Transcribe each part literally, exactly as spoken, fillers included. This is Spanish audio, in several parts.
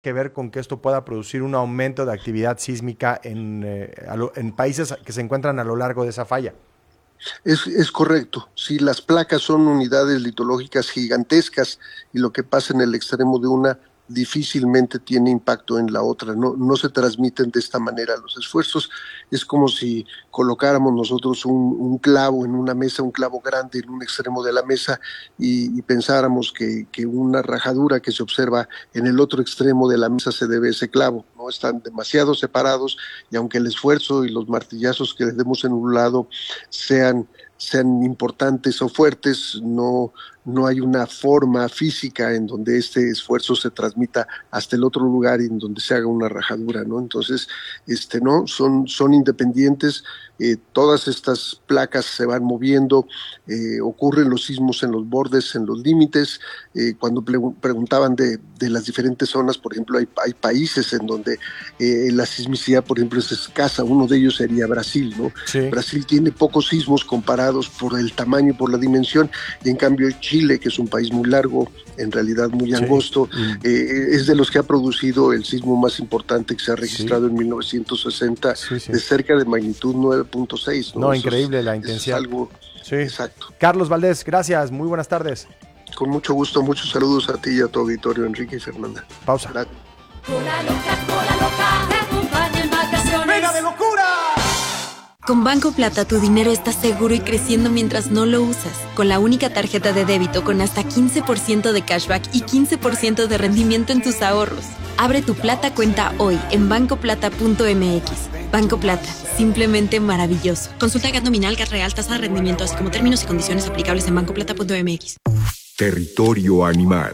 que ver con que esto pueda producir un aumento de actividad sísmica en, eh, lo, en países que se encuentran a lo largo de esa falla. Es, es correcto, sí, las placas son unidades litológicas gigantescas y lo que pasa en el extremo de una difícilmente tiene impacto en la otra, no, no se transmiten de esta manera los esfuerzos. Es como si colocáramos nosotros un, un clavo en una mesa, un clavo grande en un extremo de la mesa y, y pensáramos que, que una rajadura que se observa en el otro extremo de la mesa se debe a ese clavo, no están demasiado separados y aunque el esfuerzo y los martillazos que les demos en un lado sean sean importantes o fuertes, no, no hay una forma física en donde este esfuerzo se transmita hasta el otro lugar y en donde se haga una rajadura, ¿no? Entonces, este, no, son, son independientes, eh, todas estas placas se van moviendo, eh, ocurren los sismos en los bordes, en los límites. Eh, cuando pre- preguntaban de, de las diferentes zonas, por ejemplo, hay, hay países en donde eh, la sismicidad, por ejemplo, es escasa. Uno de ellos sería Brasil, ¿no? Sí. Brasil tiene pocos sismos comparados por el tamaño y por la dimensión, y en cambio Chile, que es un país muy largo, en realidad muy angosto, sí. eh, es de los que ha producido el sismo más importante que se ha registrado sí. en mil novecientos sesenta, sí, sí. de cerca de magnitud nueve punto seis. No, no increíble es, la intensidad. Es algo sí. exacto. Carlos Valdés, gracias, muy buenas tardes. Con mucho gusto, muchos saludos a ti y a tu auditorio, Enrique y Fernanda. Pausa. Gracias. Cola loca, cola loca, te acompaña en vacaciones. ¡Venga de locura! Con Banco Plata tu dinero está seguro y creciendo mientras no lo usas. Con la única tarjeta de débito con hasta quince por ciento de cashback y quince por ciento de rendimiento en tus ahorros. Abre tu Plata cuenta hoy en banco plata punto m x. Banco Plata, simplemente maravilloso. Consulta G A T nominal, G A T real, tasa de rendimiento, así como términos y condiciones aplicables en banco plata punto m x. Territorio animal.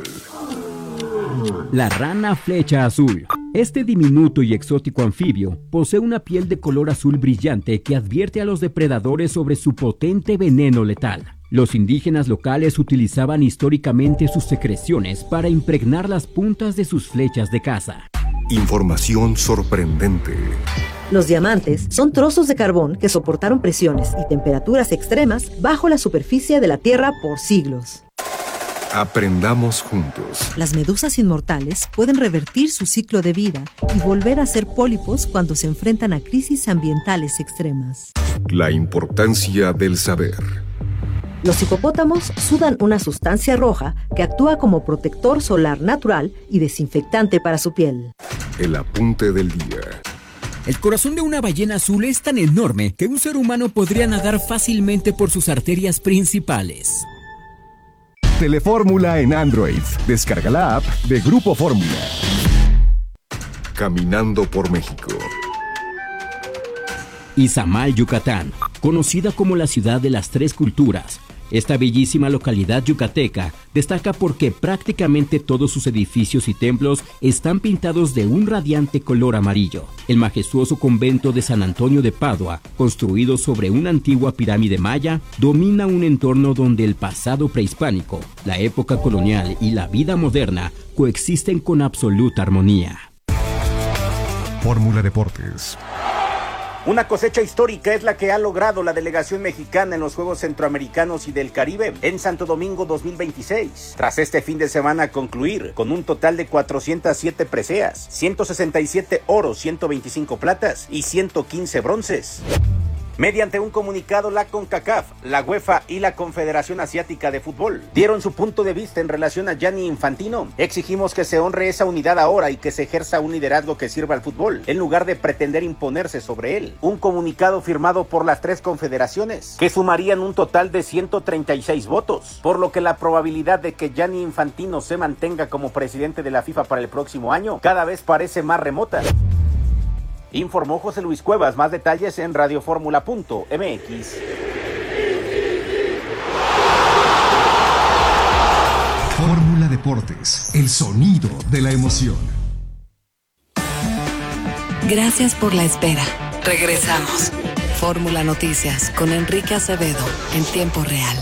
La rana flecha azul. Este diminuto y exótico anfibio posee una piel de color azul brillante que advierte a los depredadores sobre su potente veneno letal. Los indígenas locales utilizaban históricamente sus secreciones para impregnar las puntas de sus flechas de caza. Información sorprendente. Los diamantes son trozos de carbón que soportaron presiones y temperaturas extremas bajo la superficie de la Tierra por siglos. Aprendamos juntos. Las medusas inmortales pueden revertir su ciclo de vida y volver a ser pólipos cuando se enfrentan a crisis ambientales extremas. La importancia del saber. Los hipopótamos sudan una sustancia roja que actúa como protector solar natural y desinfectante para su piel. El apunte del día. El corazón de una ballena azul es tan enorme que un ser humano podría nadar fácilmente por sus arterias principales. Telefórmula en Android. Descarga la app de Grupo Fórmula. Caminando por México. Izamal, Yucatán, conocida como la ciudad de las tres culturas. Esta bellísima localidad yucateca destaca porque prácticamente todos sus edificios y templos están pintados de un radiante color amarillo. El majestuoso convento de San Antonio de Padua, construido sobre una antigua pirámide maya, domina un entorno donde el pasado prehispánico, la época colonial y la vida moderna coexisten con absoluta armonía. Fórmula Deportes. Una cosecha histórica es la que ha logrado la delegación mexicana en los Juegos Centroamericanos y del Caribe en Santo Domingo dos mil veintiséis. Tras este fin de semana concluir con un total de cuatrocientas siete preseas, ciento sesenta y siete oros, ciento veinticinco platas y ciento quince bronces. Mediante un comunicado, la CONCACAF, la UEFA y la Confederación Asiática de Fútbol dieron su punto de vista en relación a Gianni Infantino. Exigimos que se honre esa unidad ahora y que se ejerza un liderazgo que sirva al fútbol, en lugar de pretender imponerse sobre él. Un comunicado firmado por las tres confederaciones, que sumarían un total de ciento treinta y seis votos, por lo que la probabilidad de que Gianni Infantino se mantenga como presidente de la FIFA para el próximo año cada vez parece más remota. Informó José Luis Cuevas. Más detalles en radioformula punto m x. Fórmula Deportes, el sonido de la emoción. Gracias por la espera. Regresamos. Fórmula Noticias con Enrique Acevedo en tiempo real.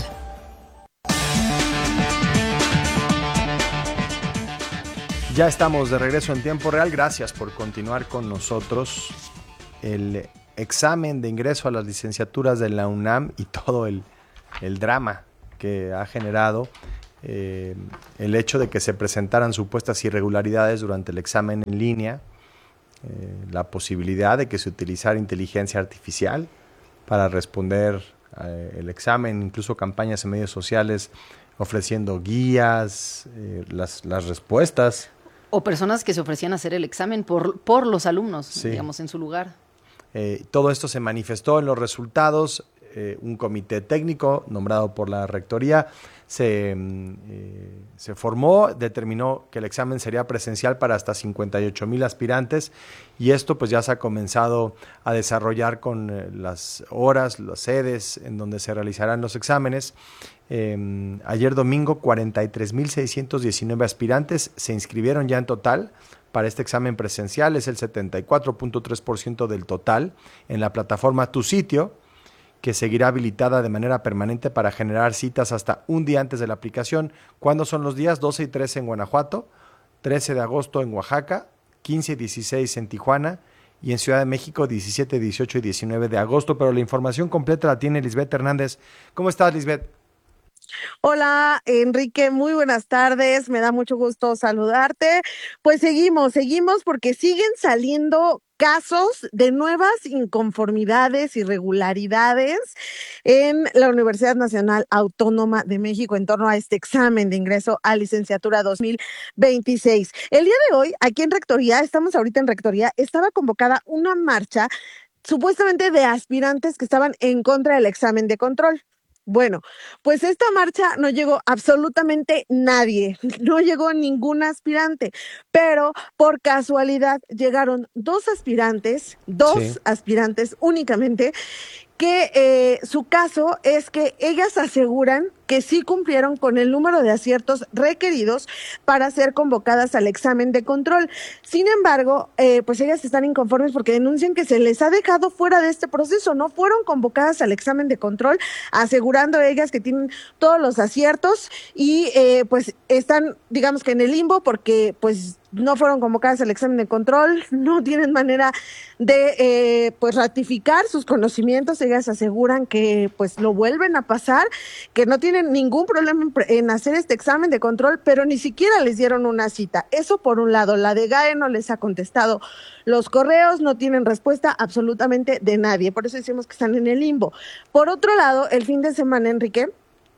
Ya estamos de regreso en tiempo real. Gracias por continuar con nosotros. El examen de ingreso a las licenciaturas de la UNAM y todo el, el drama que ha generado eh, el hecho de que se presentaran supuestas irregularidades durante el examen en línea, eh, la posibilidad de que se utilizara inteligencia artificial para responder eh, el examen, incluso campañas en medios sociales ofreciendo guías, eh, las, las respuestas. O personas que se ofrecían a hacer el examen por, por los alumnos, sí. digamos, en su lugar. Eh, todo esto se manifestó en los resultados. Eh, un comité técnico nombrado por la rectoría se, eh, se formó, determinó que el examen sería presencial para hasta cincuenta y ocho mil aspirantes, y esto pues ya se ha comenzado a desarrollar con eh, las horas, las sedes en donde se realizarán los exámenes. Eh, ayer domingo cuarenta y tres mil seiscientos diecinueve aspirantes se inscribieron ya en total para este examen presencial, es el setenta y cuatro punto tres por ciento del total en la plataforma Tu Sitio, que seguirá habilitada de manera permanente para generar citas hasta un día antes de la aplicación. ¿Cuándo son los días? doce y trece en Guanajuato, trece de agosto en Oaxaca, quince y dieciséis en Tijuana, y en Ciudad de México diecisiete, dieciocho y diecinueve de agosto, pero la información completa la tiene Lisbeth Hernández. ¿Cómo estás, Lisbeth? Hola, Enrique, muy buenas tardes, me da mucho gusto saludarte. Pues seguimos, seguimos porque siguen saliendo casos de nuevas inconformidades, irregularidades en la Universidad Nacional Autónoma de México en torno a este examen de ingreso a licenciatura dos mil veintiséis. El día de hoy, aquí en Rectoría, estamos ahorita en Rectoría, estaba convocada una marcha supuestamente de aspirantes que estaban en contra del examen de control. Bueno, pues esta marcha no llegó absolutamente nadie, no llegó ningún aspirante, pero por casualidad llegaron dos aspirantes, dos sí. aspirantes únicamente, que eh, su caso es que ellas aseguran que sí cumplieron con el número de aciertos requeridos para ser convocadas al examen de control. Sin embargo, eh, pues ellas están inconformes porque denuncian que se les ha dejado fuera de este proceso, no fueron convocadas al examen de control, asegurando ellas que tienen todos los aciertos y eh, pues están, digamos que en el limbo porque pues no fueron convocadas al examen de control, no tienen manera de eh, pues ratificar sus conocimientos. Ellas aseguran que pues lo vuelven a pasar, que no tienen ningún problema en, en hacer este examen de control, pero ni siquiera les dieron una cita. Eso por un lado, la de G A E no les ha contestado los correos, no tienen respuesta absolutamente de nadie, por eso decimos que están en el limbo. Por otro lado, el fin de semana, Enrique,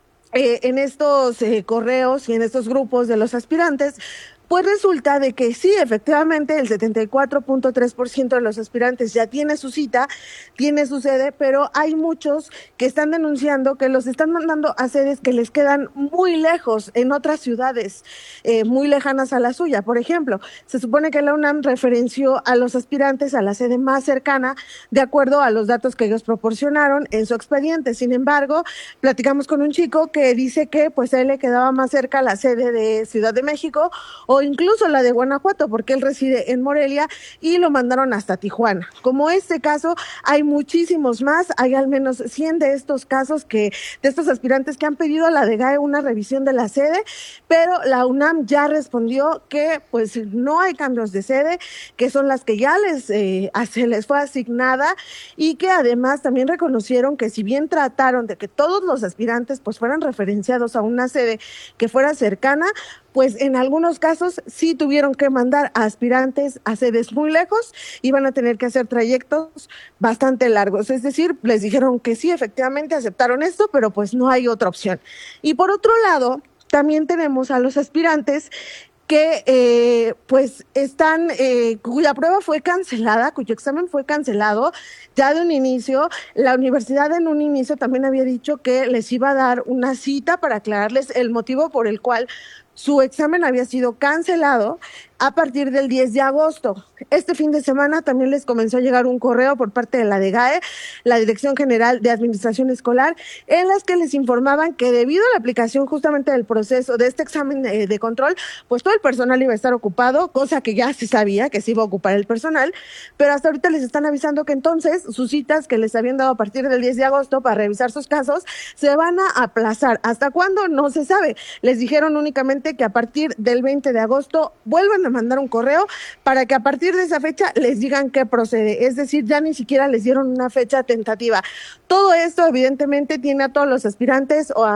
eh, en estos eh, correos y en estos grupos de los aspirantes, pues resulta de que sí, efectivamente, el setenta y cuatro punto tres por ciento de los aspirantes ya tiene su cita, tiene su sede, pero hay muchos que están denunciando que los están mandando a sedes que les quedan muy lejos, en otras ciudades, eh, muy lejanas a la suya. Por ejemplo, se supone que la UNAM referenció a los aspirantes a la sede más cercana, de acuerdo a los datos que ellos proporcionaron en su expediente. Sin embargo, platicamos con un chico que dice que pues a él le quedaba más cerca la sede de Ciudad de México o incluso la de Guanajuato, porque él reside en Morelia y lo mandaron hasta Tijuana. Como este caso, hay muchísimos más, hay al menos cien de estos casos que, de estos aspirantes que han pedido a la D G A E una revisión de la sede, pero la UNAM ya respondió que pues no hay cambios de sede, que son las que ya les, eh, se les fue asignada y que además también reconocieron que si bien trataron de que todos los aspirantes pues fueran referenciados a una sede que fuera cercana, pues en algunos casos sí tuvieron que mandar a aspirantes a sedes muy lejos y van a tener que hacer trayectos bastante largos. Es decir, les dijeron que sí, efectivamente aceptaron esto, pero pues no hay otra opción. Y por otro lado, también tenemos a los aspirantes que eh, pues están, eh, cuya prueba fue cancelada, cuyo examen fue cancelado ya de un inicio. La universidad en un inicio también había dicho que les iba a dar una cita para aclararles el motivo por el cual su examen había sido cancelado a partir del diez de agosto. Este fin de semana también les comenzó a llegar un correo por parte de la D G A E, la Dirección General de Administración Escolar, en las que les informaban que debido a la aplicación justamente del proceso de este examen de, de control, pues todo el personal iba a estar ocupado, cosa que ya se sabía que se iba a ocupar el personal, pero hasta ahorita les están avisando que entonces sus citas que les habían dado a partir del diez de agosto para revisar sus casos se van a aplazar. ¿Hasta cuándo? No se sabe. Les dijeron únicamente que a partir del veinte de agosto vuelvan a mandar un correo para que a partir de esa fecha les digan qué procede. Es decir, ya ni siquiera les dieron una fecha tentativa. Todo esto evidentemente tiene a todos los aspirantes o a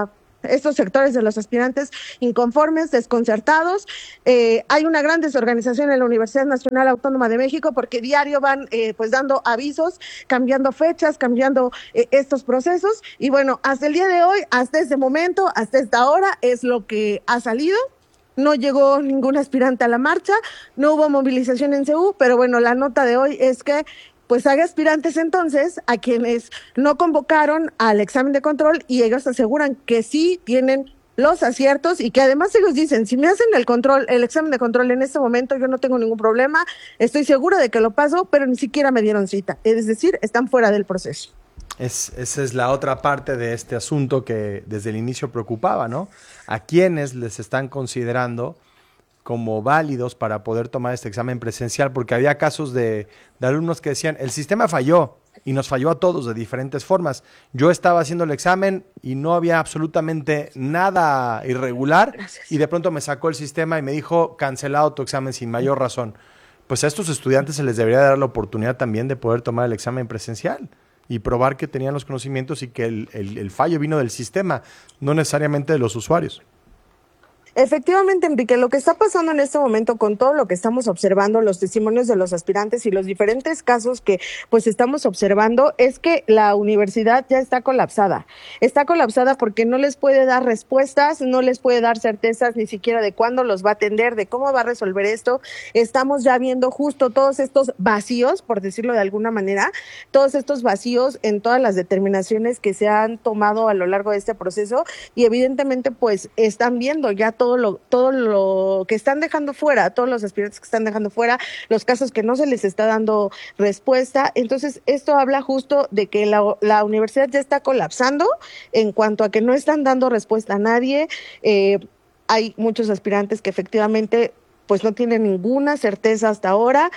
estos sectores de los aspirantes inconformes, desconcertados. Eh, hay una gran desorganización en la Universidad Nacional Autónoma de México porque diario van eh, pues dando avisos, cambiando fechas, cambiando eh, estos procesos. Y bueno, hasta el día de hoy, hasta este momento, hasta esta hora, es lo que ha salido. No llegó ningún aspirante a la marcha, no hubo movilización en C U, pero bueno, la nota de hoy es que pues hay aspirantes entonces a quienes no convocaron al examen de control y ellos aseguran que sí tienen los aciertos y que además ellos dicen, si me hacen el control, el examen de control en este momento, yo no tengo ningún problema, estoy segura de que lo paso, pero ni siquiera me dieron cita. Es decir, están fuera del proceso. Es, esa es la otra parte de este asunto que desde el inicio preocupaba, ¿no? A quienes les están considerando como válidos para poder tomar este examen presencial, porque había casos de, de alumnos que decían, el sistema falló y nos falló a todos de diferentes formas. Yo estaba haciendo el examen y no había absolutamente nada irregular. Gracias. Y de pronto me sacó el sistema y me dijo, cancelado tu examen sin mayor razón. Pues a estos estudiantes se les debería dar la oportunidad también de poder tomar el examen presencial y probar que tenían los conocimientos y que el, el, el fallo vino del sistema, no necesariamente de los usuarios. Efectivamente, Enrique, lo que está pasando en este momento con todo lo que estamos observando, los testimonios de los aspirantes y los diferentes casos que pues estamos observando, es que la universidad ya está colapsada. Está colapsada porque no les puede dar respuestas, no les puede dar certezas ni siquiera de cuándo los va a atender, de cómo va a resolver esto. Estamos ya viendo justo todos estos vacíos, por decirlo de alguna manera, todos estos vacíos en todas las determinaciones que se han tomado a lo largo de este proceso y evidentemente pues están viendo ya todo lo, todo lo que están dejando fuera, todos los aspirantes que están dejando fuera, los casos que no se les está dando respuesta. Entonces, esto habla justo de que la, la universidad ya está colapsando en cuanto a que no están dando respuesta a nadie. Eh, hay muchos aspirantes que efectivamente pues no tienen ninguna certeza hasta ahora.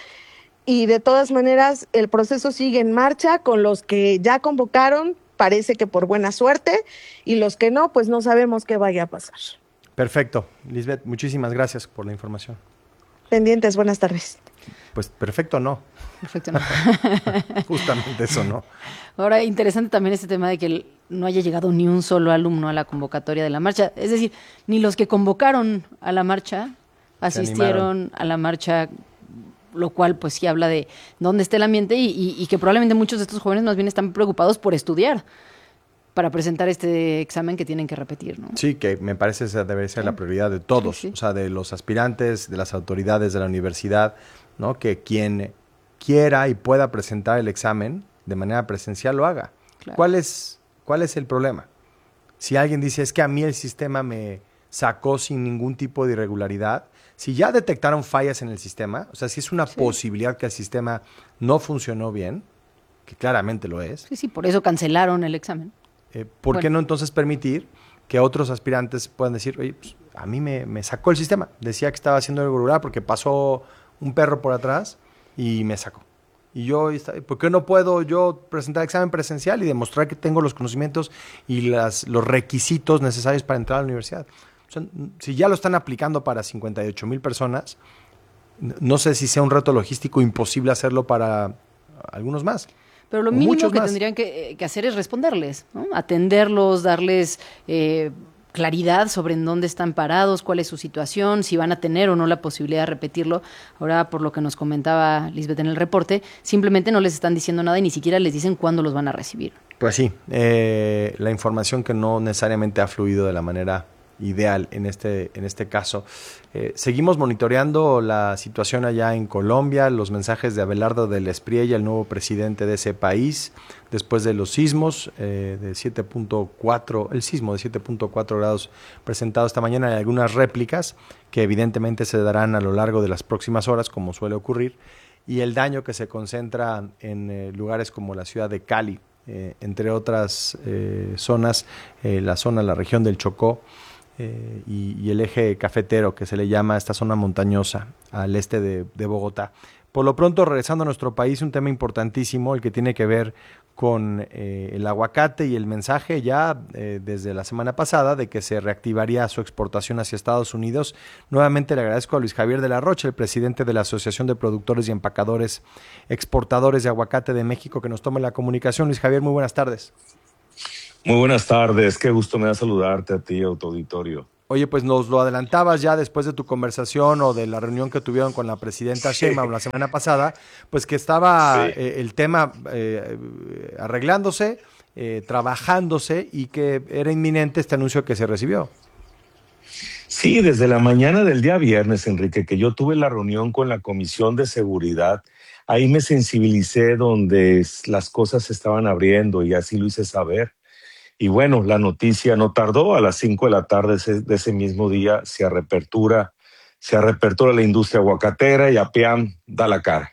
Y de todas maneras, el proceso sigue en marcha con los que ya convocaron, parece que por buena suerte, y los que no, pues no sabemos qué vaya a pasar. Perfecto. Lisbeth, muchísimas gracias por la información. Pendientes, buenas tardes. Pues perfecto no. Perfecto no. Justamente eso no. Ahora, interesante también este tema de que no haya llegado ni un solo alumno a la convocatoria de la marcha. Es decir, ni los que convocaron a la marcha asistieron a la marcha, lo cual pues sí habla de dónde está el ambiente y, y, y que probablemente muchos de estos jóvenes más bien están preocupados por estudiar para presentar este examen que tienen que repetir, ¿no? Sí, que me parece esa debe ser sí. la prioridad de todos, sí, sí. O sea, de los aspirantes, de las autoridades de la universidad, ¿no? Que quien quiera y pueda presentar el examen de manera presencial lo haga. Claro. ¿Cuál es, cuál es el problema? Si alguien dice, es que a mí el sistema me sacó sin ningún tipo de irregularidad, si ya detectaron fallas en el sistema, o sea, si es una sí. posibilidad que el sistema no funcionó bien, que claramente lo es. Sí, sí, por eso cancelaron el examen. Eh, ¿Por bueno. qué no entonces permitir que otros aspirantes puedan decir, oye, pues, a mí me, me sacó el sistema, decía que estaba haciendo algo irregular porque pasó un perro por atrás y me sacó? Y yo, ¿por qué no puedo yo presentar examen presencial y demostrar que tengo los conocimientos y las, los requisitos necesarios para entrar a la universidad? O sea, si ya lo están aplicando para cincuenta y ocho mil personas, no sé si sea un reto logístico imposible hacerlo para algunos más. Pero lo mínimo que más. tendrían que, que hacer es responderles, ¿no? Atenderlos, darles eh, claridad sobre en dónde están parados, cuál es su situación, si van a tener o no la posibilidad de repetirlo. Ahora, por lo que nos comentaba Lisbeth en el reporte, simplemente no les están diciendo nada y ni siquiera les dicen cuándo los van a recibir. Pues sí, eh, la información que no necesariamente ha fluido de la manera ideal en este, en este caso. Eh, seguimos monitoreando la situación allá en Colombia, los mensajes de Abelardo del Espriella, el nuevo presidente de ese país, después de los sismos eh, de siete punto cuatro, el sismo de siete punto cuatro grados presentado esta mañana, hay algunas réplicas que evidentemente se darán a lo largo de las próximas horas, como suele ocurrir, y el daño que se concentra en eh, lugares como la ciudad de Cali, eh, entre otras eh, zonas, eh, la zona, la región del Chocó, Eh, y, y el eje cafetero, que se le llama esta zona montañosa al este de, de Bogotá. Por lo pronto, regresando a nuestro país, un tema importantísimo, el que tiene que ver con eh, el aguacate y el mensaje ya eh, desde la semana pasada de que se reactivaría su exportación hacia Estados Unidos. Nuevamente le agradezco a Luis Javier de la Rocha, el presidente de la Asociación de Productores y Empacadores Exportadores de Aguacate de México, que nos tome la comunicación. Luis Javier, muy buenas tardes. Muy buenas tardes, qué gusto me da saludarte a ti, a tu auditorio. Oye, pues nos lo adelantabas ya después de tu conversación o de la reunión que tuvieron con la presidenta Sí. Sheinbaum la semana pasada, pues que estaba Sí. eh, el tema eh, arreglándose, eh, trabajándose y que era inminente este anuncio que se recibió. Sí, desde la mañana del día viernes, Enrique, que yo tuve la reunión con la Comisión de Seguridad, ahí me sensibilicé donde s- las cosas se estaban abriendo y así lo hice saber. Y bueno, la noticia no tardó, a las cinco de la tarde ese- de ese mismo día se reapertura, se reapertura la industria aguacatera y APIAM da la cara.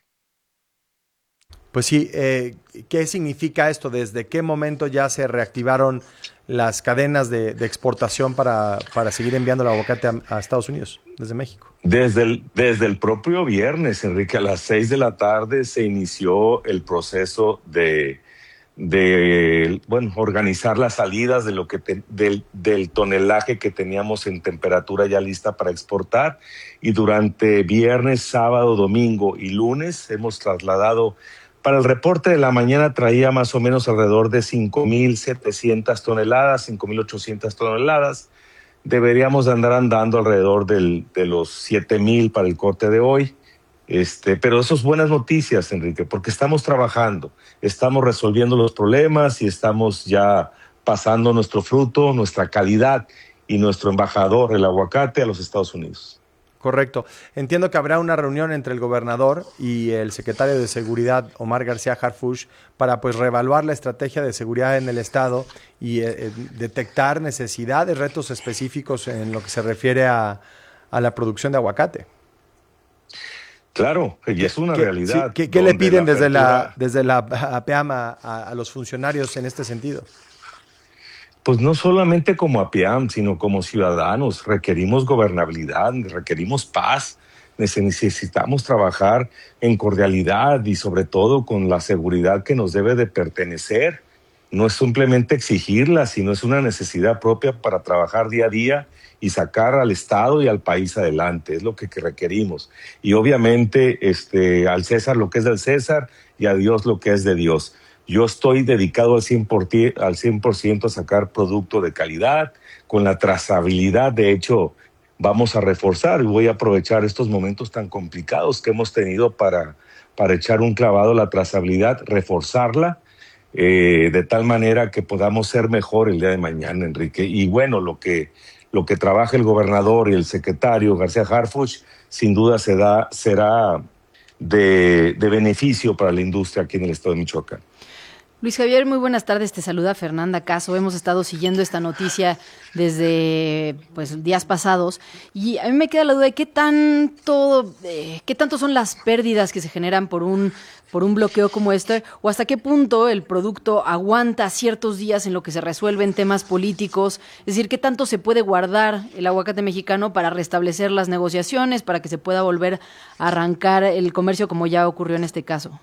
Pues sí, eh, ¿qué significa esto? ¿Desde qué momento ya se reactivaron las cadenas de, de exportación para, para seguir enviando el aguacate a, a Estados Unidos, desde México? Desde el, desde el propio viernes, Enrique, a las seis de la tarde se inició el proceso de, de bueno, organizar las salidas de lo que te- del, del tonelaje que teníamos en temperatura ya lista para exportar. Y durante viernes, sábado, domingo y lunes hemos trasladado. Para el reporte de la mañana traía más o menos alrededor de cinco mil setecientas toneladas, cinco mil ochocientas toneladas. Deberíamos de andar andando alrededor del, de los siete mil para el corte de hoy. Este, pero eso es buenas noticias, Enrique, porque estamos trabajando, estamos resolviendo los problemas y estamos ya pasando nuestro fruto, nuestra calidad y nuestro embajador, el aguacate, a los Estados Unidos. Correcto. Entiendo que habrá una reunión entre el gobernador y el secretario de Seguridad, Omar García Harfuch, para pues reevaluar la estrategia de seguridad en el estado y eh, eh, detectar necesidades, retos específicos en lo que se refiere a, a la producción de aguacate. Claro, y es una ¿Qué, realidad. sí, ¿qué, qué le donde piden desde la, apertura- desde la APIAM a, a, a los funcionarios en este sentido? Pues no solamente como APIAM, sino como ciudadanos. Requerimos gobernabilidad, requerimos paz, nece- necesitamos trabajar en cordialidad y sobre todo con la seguridad que nos debe de pertenecer. No es simplemente exigirla, sino es una necesidad propia para trabajar día a día y sacar al Estado y al país adelante. Es lo que, que requerimos. Y obviamente este, al César lo que es del César y a Dios lo que es de Dios. Yo estoy dedicado al cien por ciento, al cien por ciento a sacar producto de calidad, con la trazabilidad. De hecho, vamos a reforzar y voy a aprovechar estos momentos tan complicados que hemos tenido para, para echar un clavado a la trazabilidad, reforzarla, eh, de tal manera que podamos ser mejor el día de mañana, Enrique. Y bueno, lo que, lo que trabaja el gobernador y el secretario García Harfuch, sin duda se da, será de, de beneficio para la industria aquí en el estado de Michoacán. Luis Javier, muy buenas tardes. Te saluda Fernanda Caso. Hemos estado siguiendo esta noticia desde pues días pasados y a mí me queda la duda de qué tanto, eh, qué tanto son las pérdidas que se generan por un por un bloqueo como este o hasta qué punto el producto aguanta ciertos días en lo que se resuelven temas políticos. Es decir, qué tanto se puede guardar el aguacate mexicano para restablecer las negociaciones, para que se pueda volver a arrancar el comercio como ya ocurrió en este caso.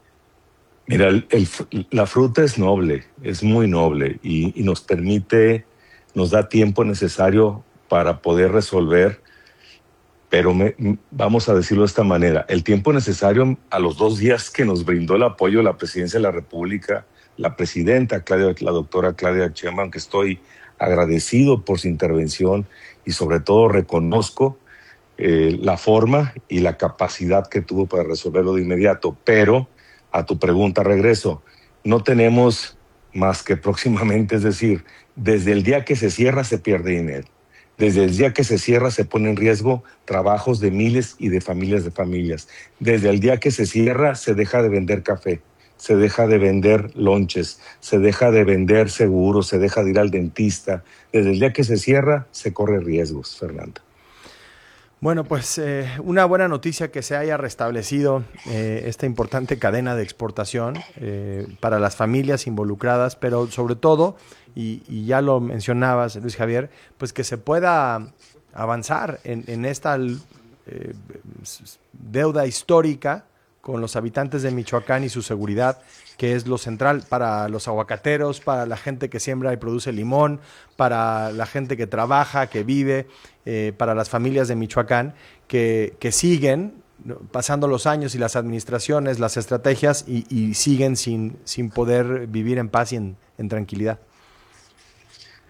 Mira, el, el, la fruta es noble, es muy noble y, y nos permite, nos da tiempo necesario para poder resolver, pero me, vamos a decirlo de esta manera, el tiempo necesario a los dos días que nos brindó el apoyo de la Presidencia de la República, la Presidenta, Claudia, la doctora Claudia Sheinbaum, que estoy agradecido por su intervención y sobre todo reconozco eh, la forma y la capacidad que tuvo para resolverlo de inmediato, pero a tu pregunta regreso, no tenemos más que próximamente, es decir, desde el día que se cierra se pierde dinero. Desde el día que se cierra se pone en riesgo trabajos de miles y de familias de familias. Desde el día que se cierra se deja de vender café, se deja de vender lonches, se deja de vender seguros, se deja de ir al dentista. Desde el día que se cierra se corre riesgos, Fernanda. Bueno, pues eh, una buena noticia que se haya restablecido eh, esta importante cadena de exportación eh, para las familias involucradas, pero sobre todo, y, y ya lo mencionabas, Luis Javier, pues que se pueda avanzar en, en esta eh, deuda histórica con los habitantes de Michoacán y su seguridad, que es lo central para los aguacateros, para la gente que siembra y produce limón, para la gente que trabaja, que vive, eh, para las familias de Michoacán, que, que siguen pasando los años y las administraciones, las estrategias, y, y siguen sin, sin poder vivir en paz y en, en tranquilidad.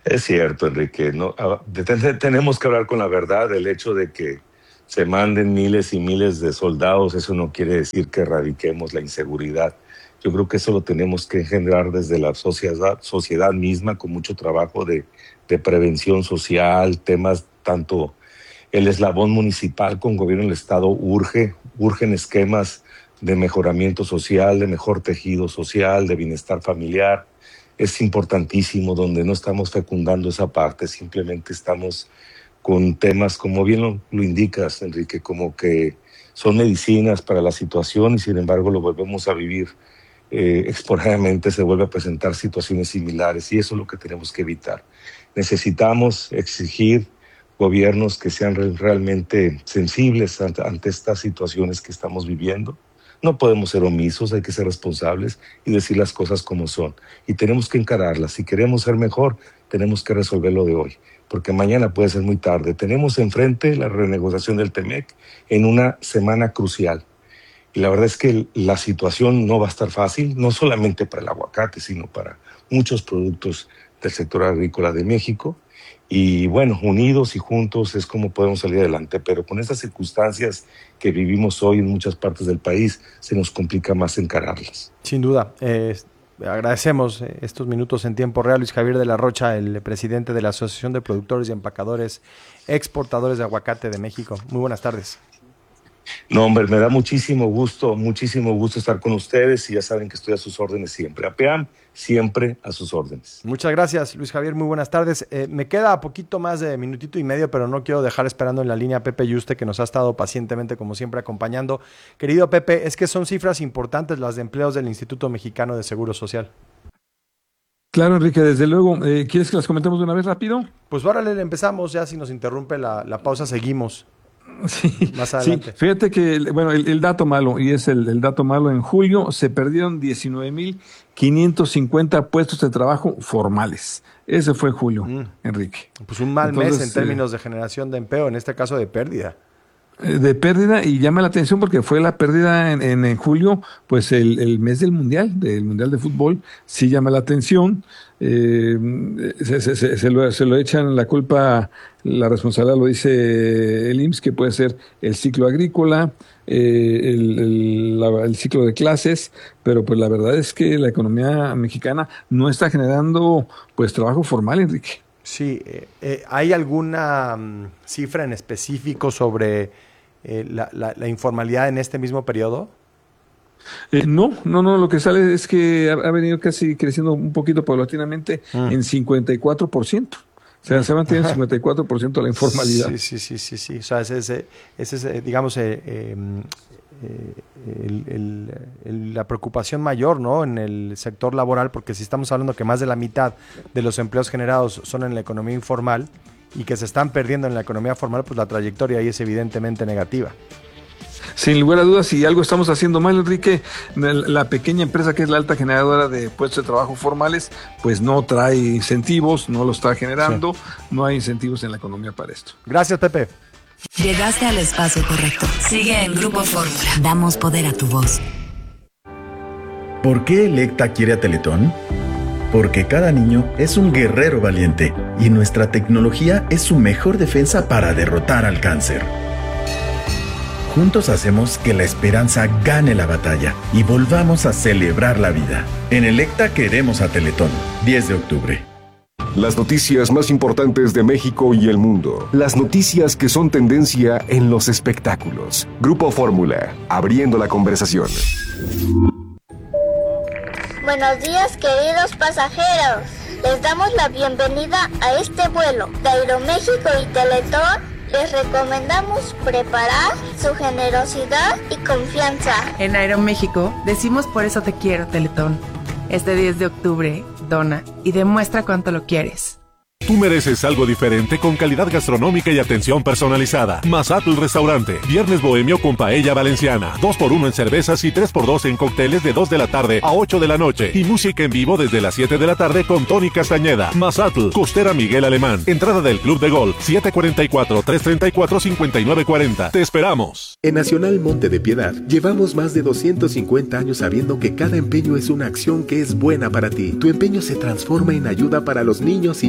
Es cierto, Enrique. No, tenemos que hablar con la verdad. El hecho de que se manden miles y miles de soldados, eso no quiere decir que erradiquemos la inseguridad. Yo creo que eso lo tenemos que engendrar desde la sociedad, sociedad misma, con mucho trabajo de, de prevención social, temas tanto el eslabón municipal con gobierno del Estado urge, urgen esquemas de mejoramiento social, de mejor tejido social, de bienestar familiar. Es importantísimo, donde no estamos fecundando esa parte, simplemente estamos con temas, como bien lo, lo indicas, Enrique, como que son medicinas para la situación y sin embargo lo volvemos a vivir. Eh, esporádicamente se vuelve a presentar situaciones similares y eso es lo que tenemos que evitar. Necesitamos exigir gobiernos que sean re- realmente sensibles ante, ante estas situaciones que estamos viviendo. No podemos ser omisos, hay que ser responsables y decir las cosas como son. Y tenemos que encararlas. Si queremos ser mejor, tenemos que resolverlo de hoy, porque mañana puede ser muy tarde. Tenemos enfrente la renegociación del Temec en una semana crucial. Y la verdad es que la situación no va a estar fácil, no solamente para el aguacate, sino para muchos productos del sector agrícola de México. Y bueno, unidos y juntos es como podemos salir adelante, pero con estas circunstancias que vivimos hoy en muchas partes del país, se nos complica más encararlas. Sin duda. Eh, agradecemos estos minutos en tiempo real. Luis Javier de la Rocha, el presidente de la Asociación de Productores y Empacadores Exportadores de Aguacate de México. Muy buenas tardes. No, hombre, me da muchísimo gusto, muchísimo gusto estar con ustedes y ya saben que estoy a sus órdenes siempre. A Peam, siempre a sus órdenes. Muchas gracias, Luis Javier, muy buenas tardes. Eh, me queda poquito más de minutito y medio, pero no quiero dejar esperando en la línea a Pepe Yuste, que nos ha estado pacientemente, como siempre, acompañando. Querido Pepe, es que son cifras importantes las de empleos del Instituto Mexicano de Seguro Social. Claro, Enrique, desde luego. Eh, ¿Quieres que las comentemos de una vez rápido? Pues órale, empezamos, ya si nos interrumpe la, la pausa, seguimos. Sí, más adelante. Sí, fíjate que, bueno, el, el dato malo, y es el, el dato malo, en julio se perdieron diecinueve mil quinientos cincuenta puestos de trabajo formales. Ese fue julio, mm. Enrique. Pues un mal Entonces, mes en términos eh, de generación de empleo, en este caso de pérdida. De pérdida, y llama la atención porque fue la pérdida en, en, en julio, pues el, el mes del Mundial, del Mundial de Fútbol, sí llama la atención. Eh, se, se, se, se, lo, se lo echan la culpa, la responsabilidad lo dice el I M S S, que puede ser el ciclo agrícola, eh, el, el, la, el ciclo de clases, pero pues la verdad es que la economía mexicana no está generando pues trabajo formal, Enrique. Sí, eh, eh, ¿hay alguna um, cifra en específico sobre eh, la, la, la informalidad en este mismo periodo? Eh, no, no, no, lo que sale es que ha, ha venido casi creciendo un poquito paulatinamente mm. en cincuenta y cuatro por ciento. O sea, se mantiene en cincuenta y cuatro por ciento la informalidad. Sí, sí, sí, sí, sí. O sea, ese es, ese es digamos, eh, eh, el, el, el, la preocupación mayor, ¿no?, en el sector laboral, porque si estamos hablando que más de la mitad de los empleos generados son en la economía informal y que se están perdiendo en la economía formal, pues la trayectoria ahí es evidentemente negativa. Sin lugar a dudas, si algo estamos haciendo mal, Enrique, la pequeña empresa que es la alta generadora de puestos de trabajo formales, pues no trae incentivos, no lo está generando, sí. No hay incentivos en la economía para esto. Gracias, Pepe. Llegaste al espacio correcto. Sigue en Grupo Fórmula. Damos poder a tu voz. ¿Por qué Electa quiere a Teletón? Porque cada niño es un guerrero valiente y nuestra tecnología es su mejor defensa para derrotar al cáncer. Juntos hacemos que la esperanza gane la batalla y volvamos a celebrar la vida. En Electa queremos a Teletón. diez de octubre. Las noticias más importantes de México y el mundo. Las noticias que son tendencia en los espectáculos. Grupo Fórmula, abriendo la conversación. Buenos días, queridos pasajeros. Les damos la bienvenida a este vuelo de Aeroméxico y Teletón. Les recomendamos preparar su generosidad y confianza. En Aeroméxico decimos por eso te quiero, Teletón. Este diez de octubre, dona y demuestra cuánto lo quieres. Tú mereces algo diferente con calidad gastronómica y atención personalizada. Mazatl Restaurante. Viernes bohemio con paella valenciana. dos por uno en cervezas y tres por dos en cócteles de dos de la tarde a ocho de la noche. Y música en vivo desde las siete de la tarde con Tony Castañeda. Mazatl, Costera Miguel Alemán. Entrada del Club de Golf siete cuatro cuatro, tres tres cuatro, cinco nueve cuatro cero. Te esperamos. En Nacional Monte de Piedad llevamos más de doscientos cincuenta años sabiendo que cada empeño es una acción que es buena para ti. Tu empeño se transforma en ayuda para los niños y niñas de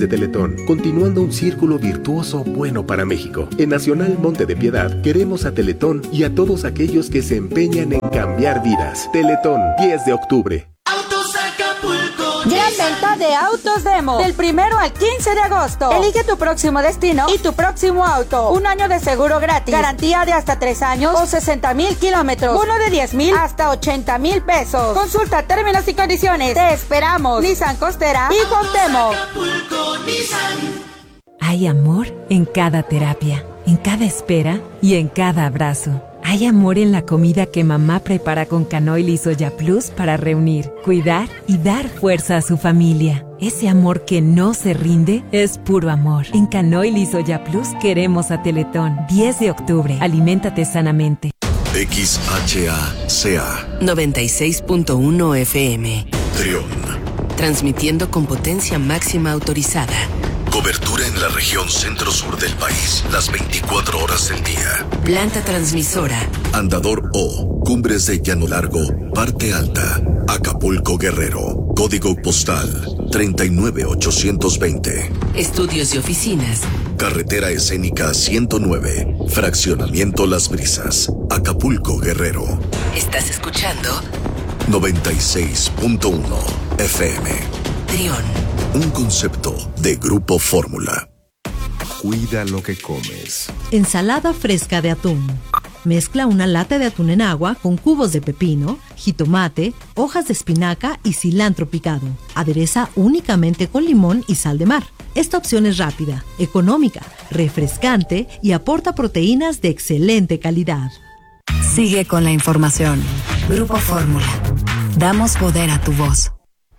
de Teletón, continuando un círculo virtuoso bueno para México. En Nacional Monte de Piedad queremos a Teletón y a todos aquellos que se empeñan en cambiar vidas. Teletón, diez de octubre. Autos Acapulco. Gran venta de Autos Demo. Del primero al quince de agosto. Elige tu próximo destino y tu próximo auto. Un año de seguro gratis. Garantía de hasta tres años o sesenta mil kilómetros. Uno de diez mil hasta ochenta mil pesos. Consulta términos y condiciones. Te esperamos. Nissan Costera y Cuauhtémoc. Acapulco, Nissan. Hay amor en cada terapia, en cada espera y en cada abrazo. Hay amor en la comida que mamá prepara con Canoil y Soya Plus para reunir, cuidar y dar fuerza a su familia. Ese amor que no se rinde es puro amor. En Canoil y Soya Plus queremos a Teletón. diez de octubre. Aliméntate sanamente. X H A C A noventa y seis punto uno F M. Trión. Transmitiendo con potencia máxima autorizada. Cobertura en la región centro-sur del país, las veinticuatro horas del día. Planta transmisora. Andador O, Cumbres de Llano Largo, Parte Alta, Acapulco, Guerrero. Código postal treinta y nueve ochocientos veinte. Estudios y oficinas. Carretera escénica ciento nueve, Fraccionamiento Las Brisas, Acapulco, Guerrero. ¿Estás escuchando? noventa y seis punto uno F M. Trión. Un concepto de Grupo Fórmula. Cuida lo que comes. Ensalada fresca de atún. Mezcla una lata de atún en agua con cubos de pepino, jitomate, hojas de espinaca y cilantro picado. Adereza únicamente con limón y sal de mar. Esta opción es rápida, económica, refrescante y aporta proteínas de excelente calidad. Sigue con la información. Grupo Fórmula. Damos poder a tu voz.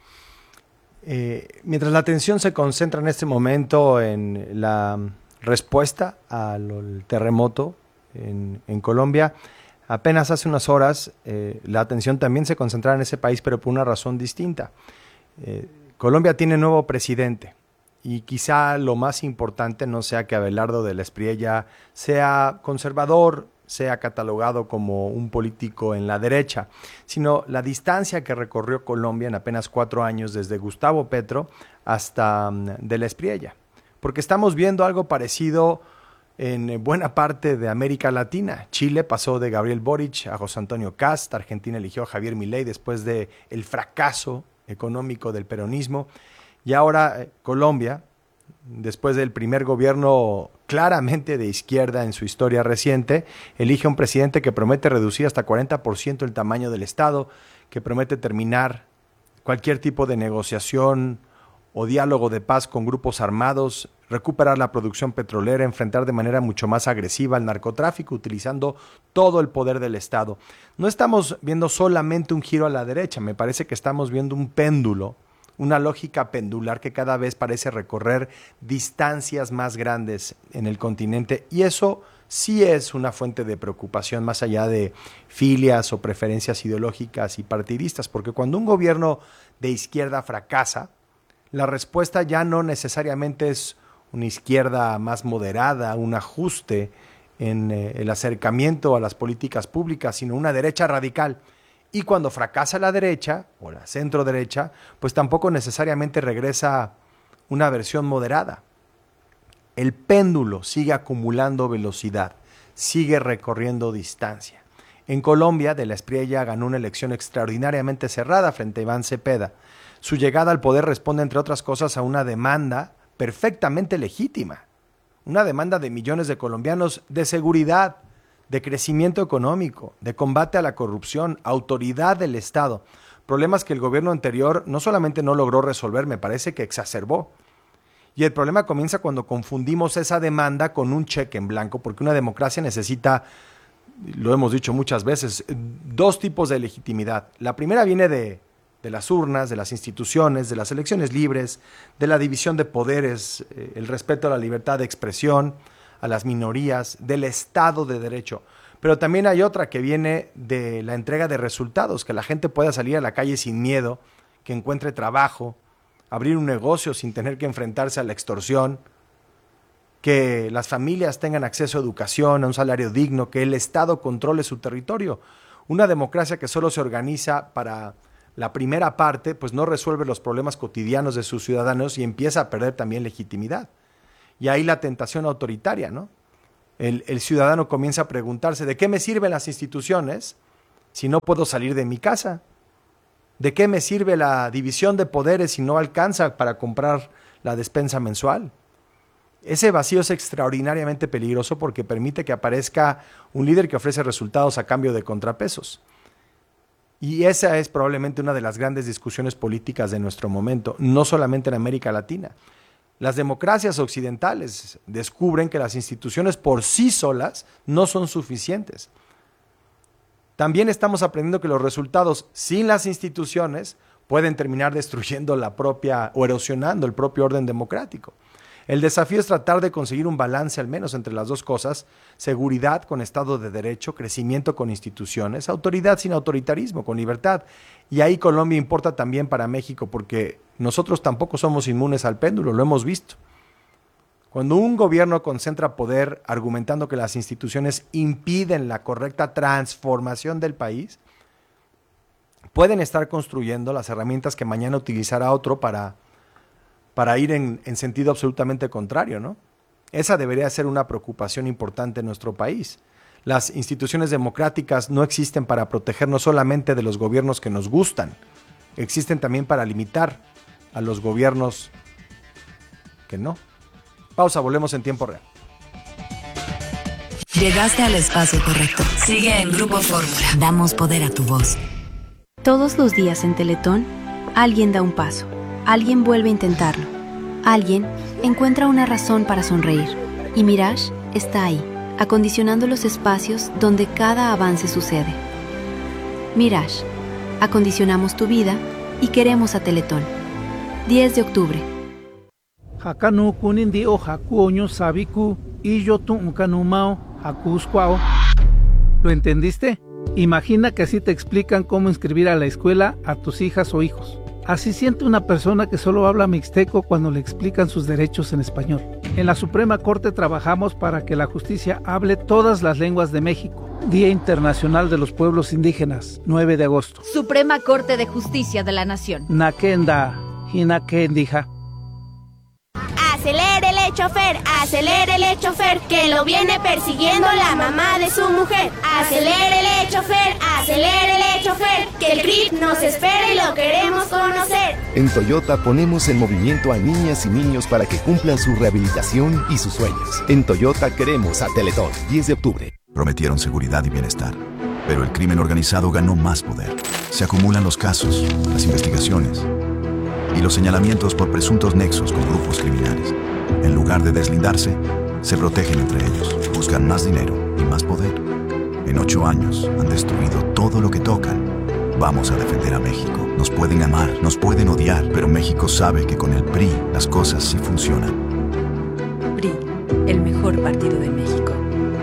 Eh, mientras la atención se concentra en este momento en la respuesta al terremoto en, en Colombia, apenas hace unas horas eh, la atención también se concentraba en ese país, pero por una razón distinta. Eh, Colombia tiene nuevo presidente y quizá lo más importante no sea que Abelardo de la Espriella sea conservador, sea catalogado como un político en la derecha, sino la distancia que recorrió Colombia en apenas cuatro años desde Gustavo Petro hasta um, de la Espriella, porque estamos viendo algo parecido en buena parte de América Latina. Chile pasó de Gabriel Boric a José Antonio Kast, Argentina eligió a Javier Milei después del fracaso económico del peronismo, y ahora eh, Colombia, después del primer gobierno claramente de izquierda en su historia reciente, elige a un presidente que promete reducir hasta cuarenta por ciento el tamaño del Estado, que promete terminar cualquier tipo de negociación o diálogo de paz con grupos armados, recuperar la producción petrolera, enfrentar de manera mucho más agresiva al narcotráfico, utilizando todo el poder del Estado. No estamos viendo solamente un giro a la derecha, me parece que estamos viendo un péndulo, una lógica pendular que cada vez parece recorrer distancias más grandes en el continente, y eso sí es una fuente de preocupación más allá de filias o preferencias ideológicas y partidistas, porque cuando un gobierno de izquierda fracasa, la respuesta ya no necesariamente es una izquierda más moderada, un ajuste en eh, el acercamiento a las políticas públicas, sino una derecha radical. Y cuando fracasa la derecha, o la centro derecha, pues tampoco necesariamente regresa una versión moderada. El péndulo sigue acumulando velocidad, sigue recorriendo distancia. En Colombia, de la Espriella ganó una elección extraordinariamente cerrada frente a Iván Cepeda. Su llegada al poder responde, entre otras cosas, a una demanda perfectamente legítima. Una demanda de millones de colombianos de seguridad, de crecimiento económico, de combate a la corrupción, autoridad del Estado. Problemas que el gobierno anterior no solamente no logró resolver, me parece que exacerbó. Y el problema comienza cuando confundimos esa demanda con un cheque en blanco, porque una democracia necesita, lo hemos dicho muchas veces, dos tipos de legitimidad. La primera viene de, de las urnas, de las instituciones, de las elecciones libres, de la división de poderes, eh, el respeto a la libertad de expresión, a las minorías, del Estado de Derecho. Pero también hay otra que viene de la entrega de resultados, que la gente pueda salir a la calle sin miedo, que encuentre trabajo, abrir un negocio sin tener que enfrentarse a la extorsión, que las familias tengan acceso a educación, a un salario digno, que el Estado controle su territorio. Una democracia que solo se organiza para la primera parte pues no resuelve los problemas cotidianos de sus ciudadanos y empieza a perder también legitimidad. Y ahí la tentación autoritaria, ¿no? El, el ciudadano comienza a preguntarse, ¿de qué me sirven las instituciones si no puedo salir de mi casa? ¿De qué me sirve la división de poderes si no alcanza para comprar la despensa mensual? Ese vacío es extraordinariamente peligroso porque permite que aparezca un líder que ofrece resultados a cambio de contrapesos. Y esa es probablemente una de las grandes discusiones políticas de nuestro momento, no solamente en América Latina. Las democracias occidentales descubren que las instituciones por sí solas no son suficientes. También estamos aprendiendo que los resultados sin las instituciones pueden terminar destruyendo la propia o erosionando el propio orden democrático. El desafío es tratar de conseguir un balance al menos entre las dos cosas: seguridad con Estado de Derecho, crecimiento con instituciones, autoridad sin autoritarismo, con libertad. Y ahí Colombia importa también para México porque nosotros tampoco somos inmunes al péndulo, lo hemos visto. Cuando un gobierno concentra poder argumentando que las instituciones impiden la correcta transformación del país, pueden estar construyendo las herramientas que mañana utilizará otro para, para ir en, en sentido absolutamente contrario, ¿no? Esa debería ser una preocupación importante en nuestro país. Las instituciones democráticas no existen para protegernos solamente de los gobiernos que nos gustan, existen también para limitar a los gobiernos que no. Pausa, volvemos en tiempo real. Llegaste al espacio correcto. Sigue en Grupo Fórmula. Damos poder a tu voz. Todos los días en Teletón, alguien da un paso, alguien vuelve a intentarlo, alguien encuentra una razón para sonreír. Y Mirage está ahí, acondicionando los espacios donde cada avance sucede. Mirage, acondicionamos tu vida y queremos a Teletón. diez de octubre. Hakanu kunindi o hakuoño sabiku y yo tu unkanumao hakuskwao. ¿Lo entendiste? Imagina que así te explican cómo inscribir a la escuela a tus hijas o hijos. Así siente una persona que solo habla mixteco cuando le explican sus derechos en español. En la Suprema Corte trabajamos para que la justicia hable todas las lenguas de México. Día Internacional de los Pueblos Indígenas, nueve de agosto. Suprema Corte de Justicia de la Nación. Nakenda, hinakendija. Acelérele, chofer, acelérele, chofer, que lo viene persiguiendo la mamá de su mujer. Acelérele, chofer, acelérele, chofer, que el C R I P nos espera y lo queremos conocer. En Toyota ponemos en movimiento a niñas y niños para que cumplan su rehabilitación y sus sueños. En Toyota queremos a Teletón. diez de octubre. Prometieron seguridad y bienestar, pero el crimen organizado ganó más poder. Se acumulan los casos, las investigaciones y los señalamientos por presuntos nexos con grupos criminales. En lugar de deslindarse, se protegen entre ellos, buscan más dinero y más poder. En ocho años han destruido todo lo que tocan. Vamos a defender a México. Nos pueden amar, nos pueden odiar, pero México sabe que con el P R I las cosas sí funcionan. P R I, el mejor partido de México.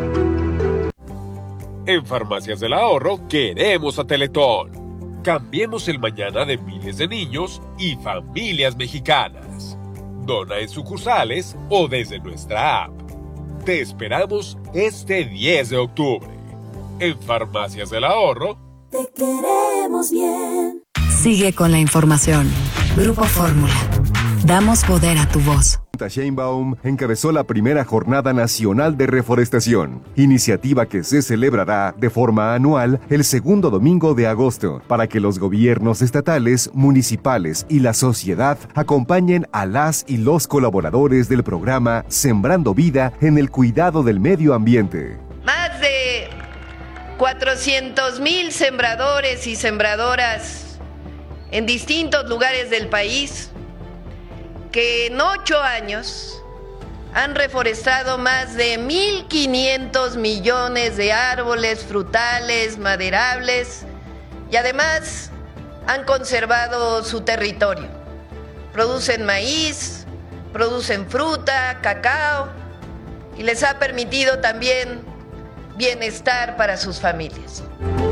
En Farmacias del Ahorro queremos a Teletón. Cambiemos el mañana de miles de niños y familias mexicanas. Dona en sucursales o desde nuestra app. Te esperamos este diez de octubre. En Farmacias del Ahorro. Te queremos bien. Sigue con la información. Grupo Fórmula. Damos poder a tu voz. Sheinbaum encabezó la primera Jornada Nacional de Reforestación, iniciativa que se celebrará de forma anual el segundo domingo de agosto, para que los gobiernos estatales, municipales y la sociedad acompañen a las y los colaboradores del programa Sembrando Vida en el cuidado del medio ambiente. Más de cuatrocientos mil sembradores y sembradoras en distintos lugares del país que en ocho años han reforestado más de mil quinientos millones de árboles frutales, maderables y además han conservado su territorio. Producen maíz, producen fruta, cacao y les ha permitido también bienestar para sus familias.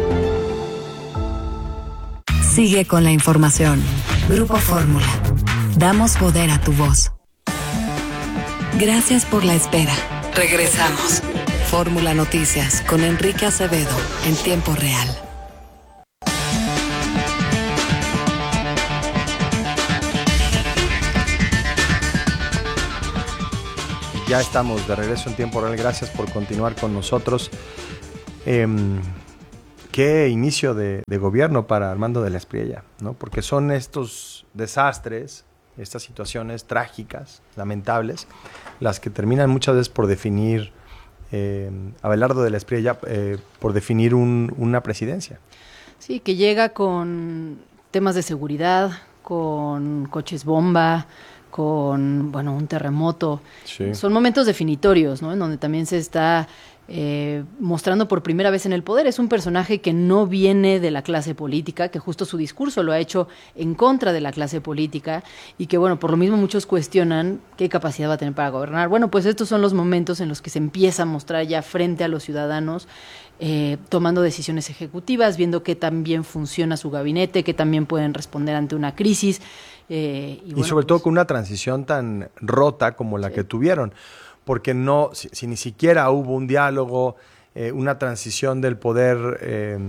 Sigue con la información. Grupo Fórmula. Damos poder a tu voz. Gracias por la espera. Regresamos. Fórmula Noticias con Enrique Acevedo en tiempo real. Ya estamos de regreso en tiempo real. Gracias por continuar con nosotros. Eh, qué inicio de, de gobierno para Armando de la Espriella, ¿no? Porque son estos desastres, estas situaciones trágicas, lamentables, las que terminan muchas veces por definir, eh, Abelardo de la Espriella, eh, por definir un, una presidencia. Sí, que llega con temas de seguridad, con coches bomba, con, bueno, un terremoto. Sí. Son momentos definitorios, ¿no? En donde también se está eh, mostrando por primera vez en el poder. Es un personaje que no viene de la clase política, que justo su discurso lo ha hecho en contra de la clase política y que, bueno, por lo mismo muchos cuestionan qué capacidad va a tener para gobernar. Bueno, pues estos son los momentos en los que se empieza a mostrar ya frente a los ciudadanos, eh, tomando decisiones ejecutivas, viendo qué tan bien funciona su gabinete, qué tan bien pueden responder ante una crisis. Eh, y, y bueno, sobre pues, todo con una transición tan rota como la sí. que tuvieron, porque no, si, si ni siquiera hubo un diálogo, eh, una transición del poder eh,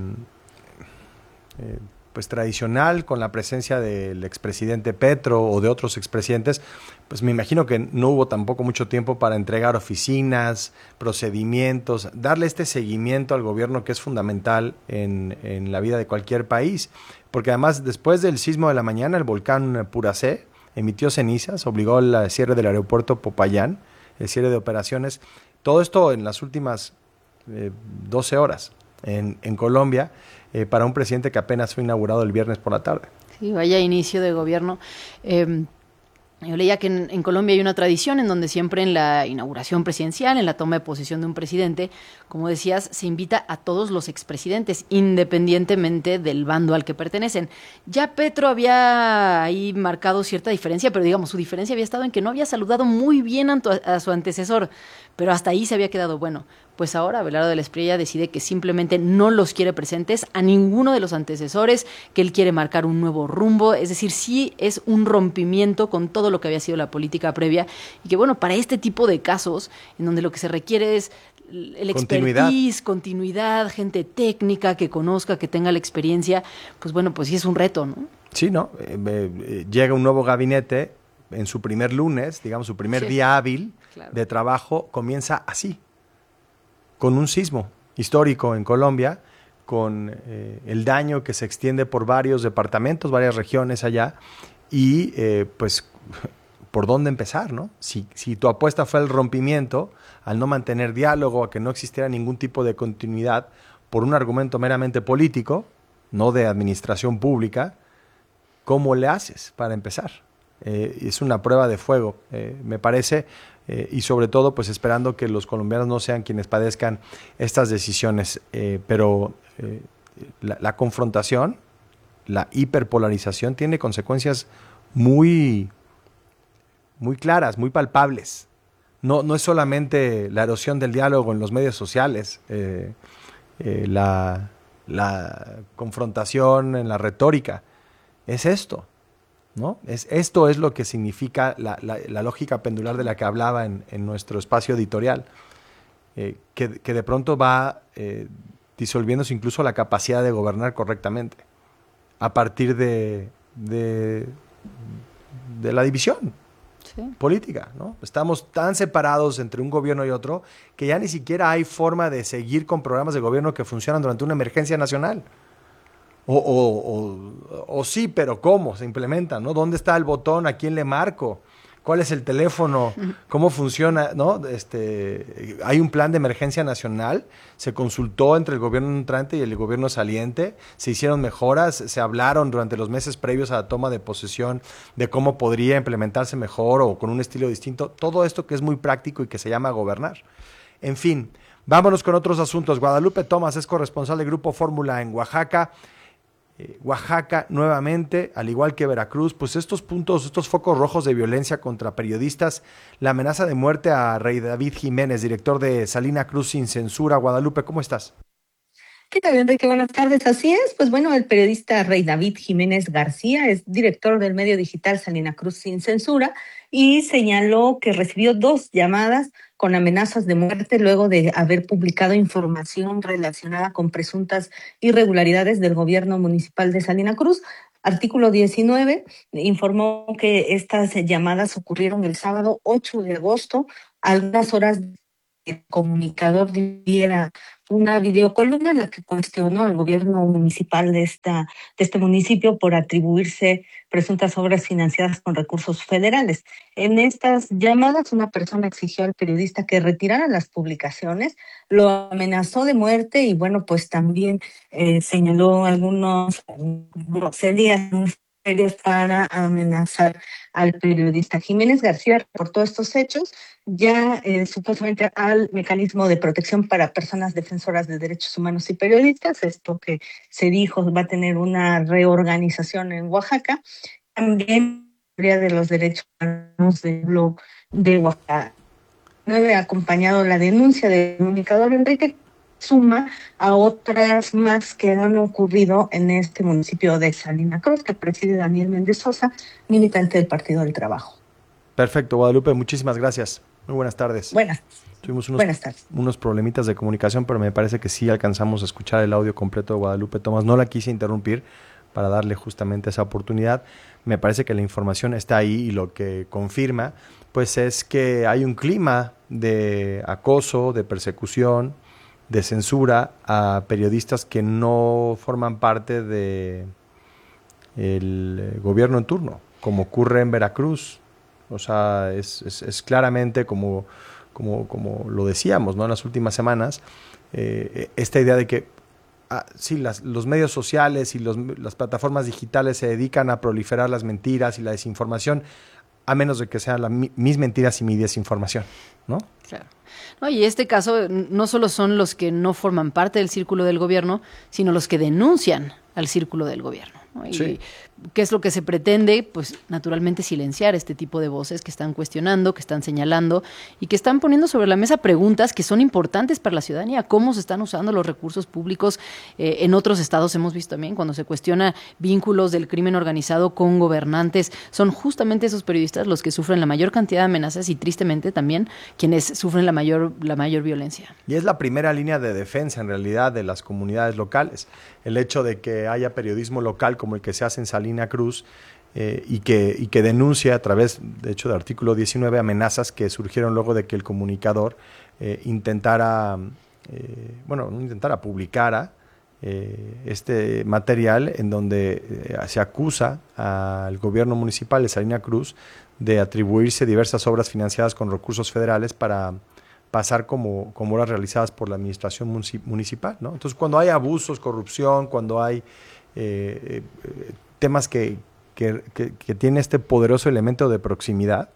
eh, pues tradicional con la presencia del expresidente Petro o de otros expresidentes, pues me imagino que no hubo tampoco mucho tiempo para entregar oficinas, procedimientos, darle este seguimiento al gobierno que es fundamental en, en la vida de cualquier país. Porque además, después del sismo de la mañana, el volcán Puracé emitió cenizas, obligó al cierre del aeropuerto Popayán, el cierre de operaciones. Todo esto en las últimas eh, doce horas en, en Colombia, eh, para un presidente que apenas fue inaugurado el viernes por la tarde. Sí, vaya inicio de gobierno. Eh, Yo leía que en, en Colombia hay una tradición en donde siempre en la inauguración presidencial, en la toma de posesión de un presidente, como decías, se invita a todos los expresidentes, independientemente del bando al que pertenecen. Ya Petro había ahí marcado cierta diferencia, pero digamos, su diferencia había estado en que no había saludado muy bien a, a su antecesor, pero hasta ahí se había quedado. Bueno, pues ahora Abelardo de la Espriella decide que simplemente no los quiere presentes a ninguno de los antecesores, que él quiere marcar un nuevo rumbo, es decir, sí es un rompimiento con todo lo que había sido la política previa, y que bueno, para este tipo de casos, en donde lo que se requiere es el expertise, continuidad. continuidad, gente técnica que conozca, que tenga la experiencia, pues bueno, pues sí es un reto, ¿no? Sí, ¿no? Eh, eh, llega un nuevo gabinete en su primer lunes, digamos, su primer sí. día hábil claro. de trabajo, comienza así, con un sismo histórico en Colombia, con eh, el daño que se extiende por varios departamentos, varias regiones allá, y eh, pues, ¿por dónde empezar, no? Si, si tu apuesta fue el rompimiento, al no mantener diálogo, a que no existiera ningún tipo de continuidad, por un argumento meramente político, no de administración pública, ¿cómo le haces para empezar? Eh, es una prueba de fuego, eh, me parece, eh, y sobre todo pues esperando que los colombianos no sean quienes padezcan estas decisiones, eh, pero eh, la, la confrontación, la hiperpolarización tiene consecuencias muy, muy claras, muy palpables. No, no es solamente la erosión del diálogo en los medios sociales, eh, eh, la, la confrontación en la retórica, es esto. ¿No? Es, esto es lo que significa la, la, la lógica pendular de la que hablaba en, en nuestro espacio editorial, eh, que, que de pronto va eh, disolviéndose incluso la capacidad de gobernar correctamente a partir de, de, de la división sí. política, ¿no? Estamos tan separados entre un gobierno y otro que ya ni siquiera hay forma de seguir con programas de gobierno que funcionan durante una emergencia nacional. O, o, o, o sí, pero ¿cómo se implementa? ¿No? ¿Dónde está el botón? ¿A quién le marco? ¿Cuál es el teléfono? ¿Cómo funciona? ¿No? Este, hay un plan de emergencia nacional, se consultó entre el gobierno entrante y el gobierno saliente, se hicieron mejoras, se hablaron durante los meses previos a la toma de posesión de cómo podría implementarse mejor o con un estilo distinto. Todo esto que es muy práctico y que se llama gobernar. En fin, vámonos con otros asuntos. Guadalupe Tomás es corresponsal del Grupo Fórmula en Oaxaca. Oaxaca nuevamente, al igual que Veracruz, pues estos puntos, estos focos rojos de violencia contra periodistas, la amenaza de muerte a Rey David Jiménez, director de Salina Cruz Sin Censura. Guadalupe, ¿cómo estás? ¿Qué tal, Enrique? Buenas tardes. Así es, pues bueno, el periodista Rey David Jiménez García es director del medio digital Salina Cruz Sin Censura y señaló que recibió dos llamadas con amenazas de muerte luego de haber publicado información relacionada con presuntas irregularidades del gobierno municipal de Salina Cruz. Artículo diecinueve informó que estas llamadas ocurrieron el sábado ocho de agosto, algunas horas el comunicador diera una videocolumna en la que cuestionó al gobierno municipal de, esta, de este municipio por atribuirse presuntas obras financiadas con recursos federales. En estas llamadas, una persona exigió al periodista que retirara las publicaciones, lo amenazó de muerte y, bueno, pues también eh, señaló algunos groserías para amenazar al periodista. Jiménez García reportó estos hechos ya eh, supuestamente al mecanismo de protección para personas defensoras de derechos humanos y periodistas, esto que se dijo va a tener una reorganización en Oaxaca. También de los derechos humanos del blog de Oaxaca. nueve ha acompañado la denuncia del comunicador Enrique, suma a otras más que han ocurrido en este municipio de Salina Cruz, que preside Daniel Méndez Sosa, militante del Partido del Trabajo. Perfecto, Guadalupe, muchísimas gracias. Muy buenas tardes. Buenas. Tuvimos unos, buenas tardes. unos problemitas de comunicación, pero me parece que sí alcanzamos a escuchar el audio completo de Guadalupe Tomás. No la quise interrumpir para darle justamente esa oportunidad. Me parece que la información está ahí y lo que confirma pues es que hay un clima de acoso, de persecución, de censura a periodistas que no forman parte de el gobierno en turno, como ocurre en Veracruz. O sea, es, es, es claramente como, como, como lo decíamos, ¿no? En las últimas semanas, eh, esta idea de que ah, sí, las, los medios sociales y los, las plataformas digitales se dedican a proliferar las mentiras y la desinformación, a menos de que sean la, mis mentiras y mi desinformación, ¿no? Claro. No, y este caso no solo son los que no forman parte del círculo del gobierno, sino los que denuncian al círculo del gobierno, ¿no? Y sí. ¿Qué es lo que se pretende? Pues naturalmente silenciar este tipo de voces que están cuestionando, que están señalando y que están poniendo sobre la mesa preguntas que son importantes para la ciudadanía. ¿Cómo se están usando los recursos públicos? Eh, en otros estados hemos visto también cuando se cuestiona vínculos del crimen organizado con gobernantes. Son justamente esos periodistas los que sufren la mayor cantidad de amenazas y tristemente también quienes sufren la mayor, la mayor violencia. Y es la primera línea de defensa en realidad de las comunidades locales. El hecho de que haya periodismo local como el que se hace en Salina Cruz eh, y, que, y que denuncia a través, de hecho, del artículo diecinueve, amenazas que surgieron luego de que el comunicador eh, intentara, eh, bueno, no intentara, publicara eh, este material en donde eh, se acusa al gobierno municipal de Salina Cruz de atribuirse diversas obras financiadas con recursos federales para pasar como, como obras realizadas por la administración municipal, ¿no? Entonces, cuando hay abusos, corrupción, cuando hay eh, eh, temas que, que, que, que tienen este poderoso elemento de proximidad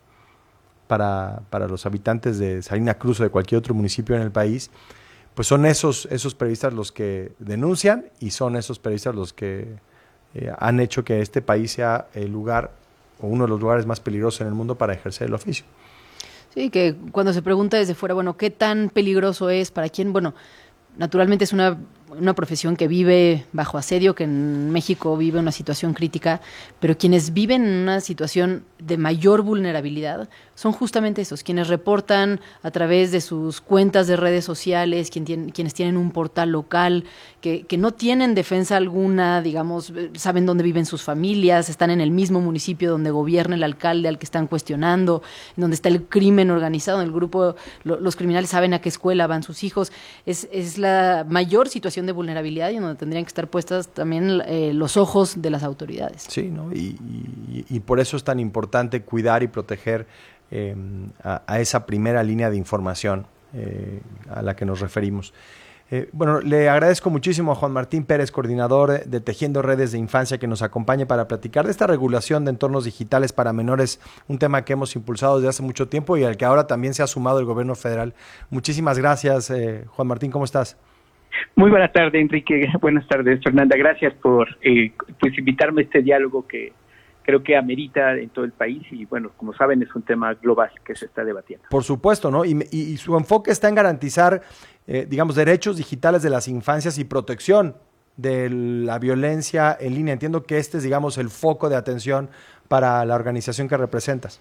para, para los habitantes de Salina Cruz o de cualquier otro municipio en el país, pues son esos, esos periodistas los que denuncian y son esos periodistas los que eh, han hecho que este país sea el lugar o uno de los lugares más peligrosos en el mundo para ejercer el oficio. Sí, que cuando se pregunta desde fuera, bueno, ¿qué tan peligroso es? ¿Para quién? Bueno, naturalmente es una, una profesión que vive bajo asedio, que en México vive una situación crítica, pero quienes viven en una situación de mayor vulnerabilidad son justamente esos, quienes reportan a través de sus cuentas de redes sociales, quien tiene, quienes tienen un portal local, que, que no tienen defensa alguna, digamos, saben dónde viven sus familias, están en el mismo municipio donde gobierna el alcalde al que están cuestionando, en donde está el crimen organizado, en el grupo, lo, los criminales saben a qué escuela van sus hijos. Es, es la mayor situación de vulnerabilidad y en donde tendrían que estar puestas también eh, los ojos de las autoridades. Sí, ¿no? Y, y, y por eso es tan importante cuidar y proteger eh, a, a esa primera línea de información eh, a la que nos referimos. Eh, bueno, le agradezco muchísimo a Juan Martín Pérez, coordinador de Tejiendo Redes de Infancia, que nos acompañe para platicar de esta regulación de entornos digitales para menores, un tema que hemos impulsado desde hace mucho tiempo y al que ahora también se ha sumado el gobierno federal. Muchísimas gracias, eh, Juan Martín, ¿cómo estás? Muy buena tarde, Enrique. Buenas tardes, Fernanda. Gracias por eh, pues invitarme a este diálogo que creo que amerita en todo el país y, bueno, como saben, es un tema global que se está debatiendo. Por supuesto, ¿no? Y, y, y su enfoque está en garantizar, eh, digamos, derechos digitales de las infancias y protección de la violencia en línea. Entiendo que este es, digamos, el foco de atención para la organización que representas.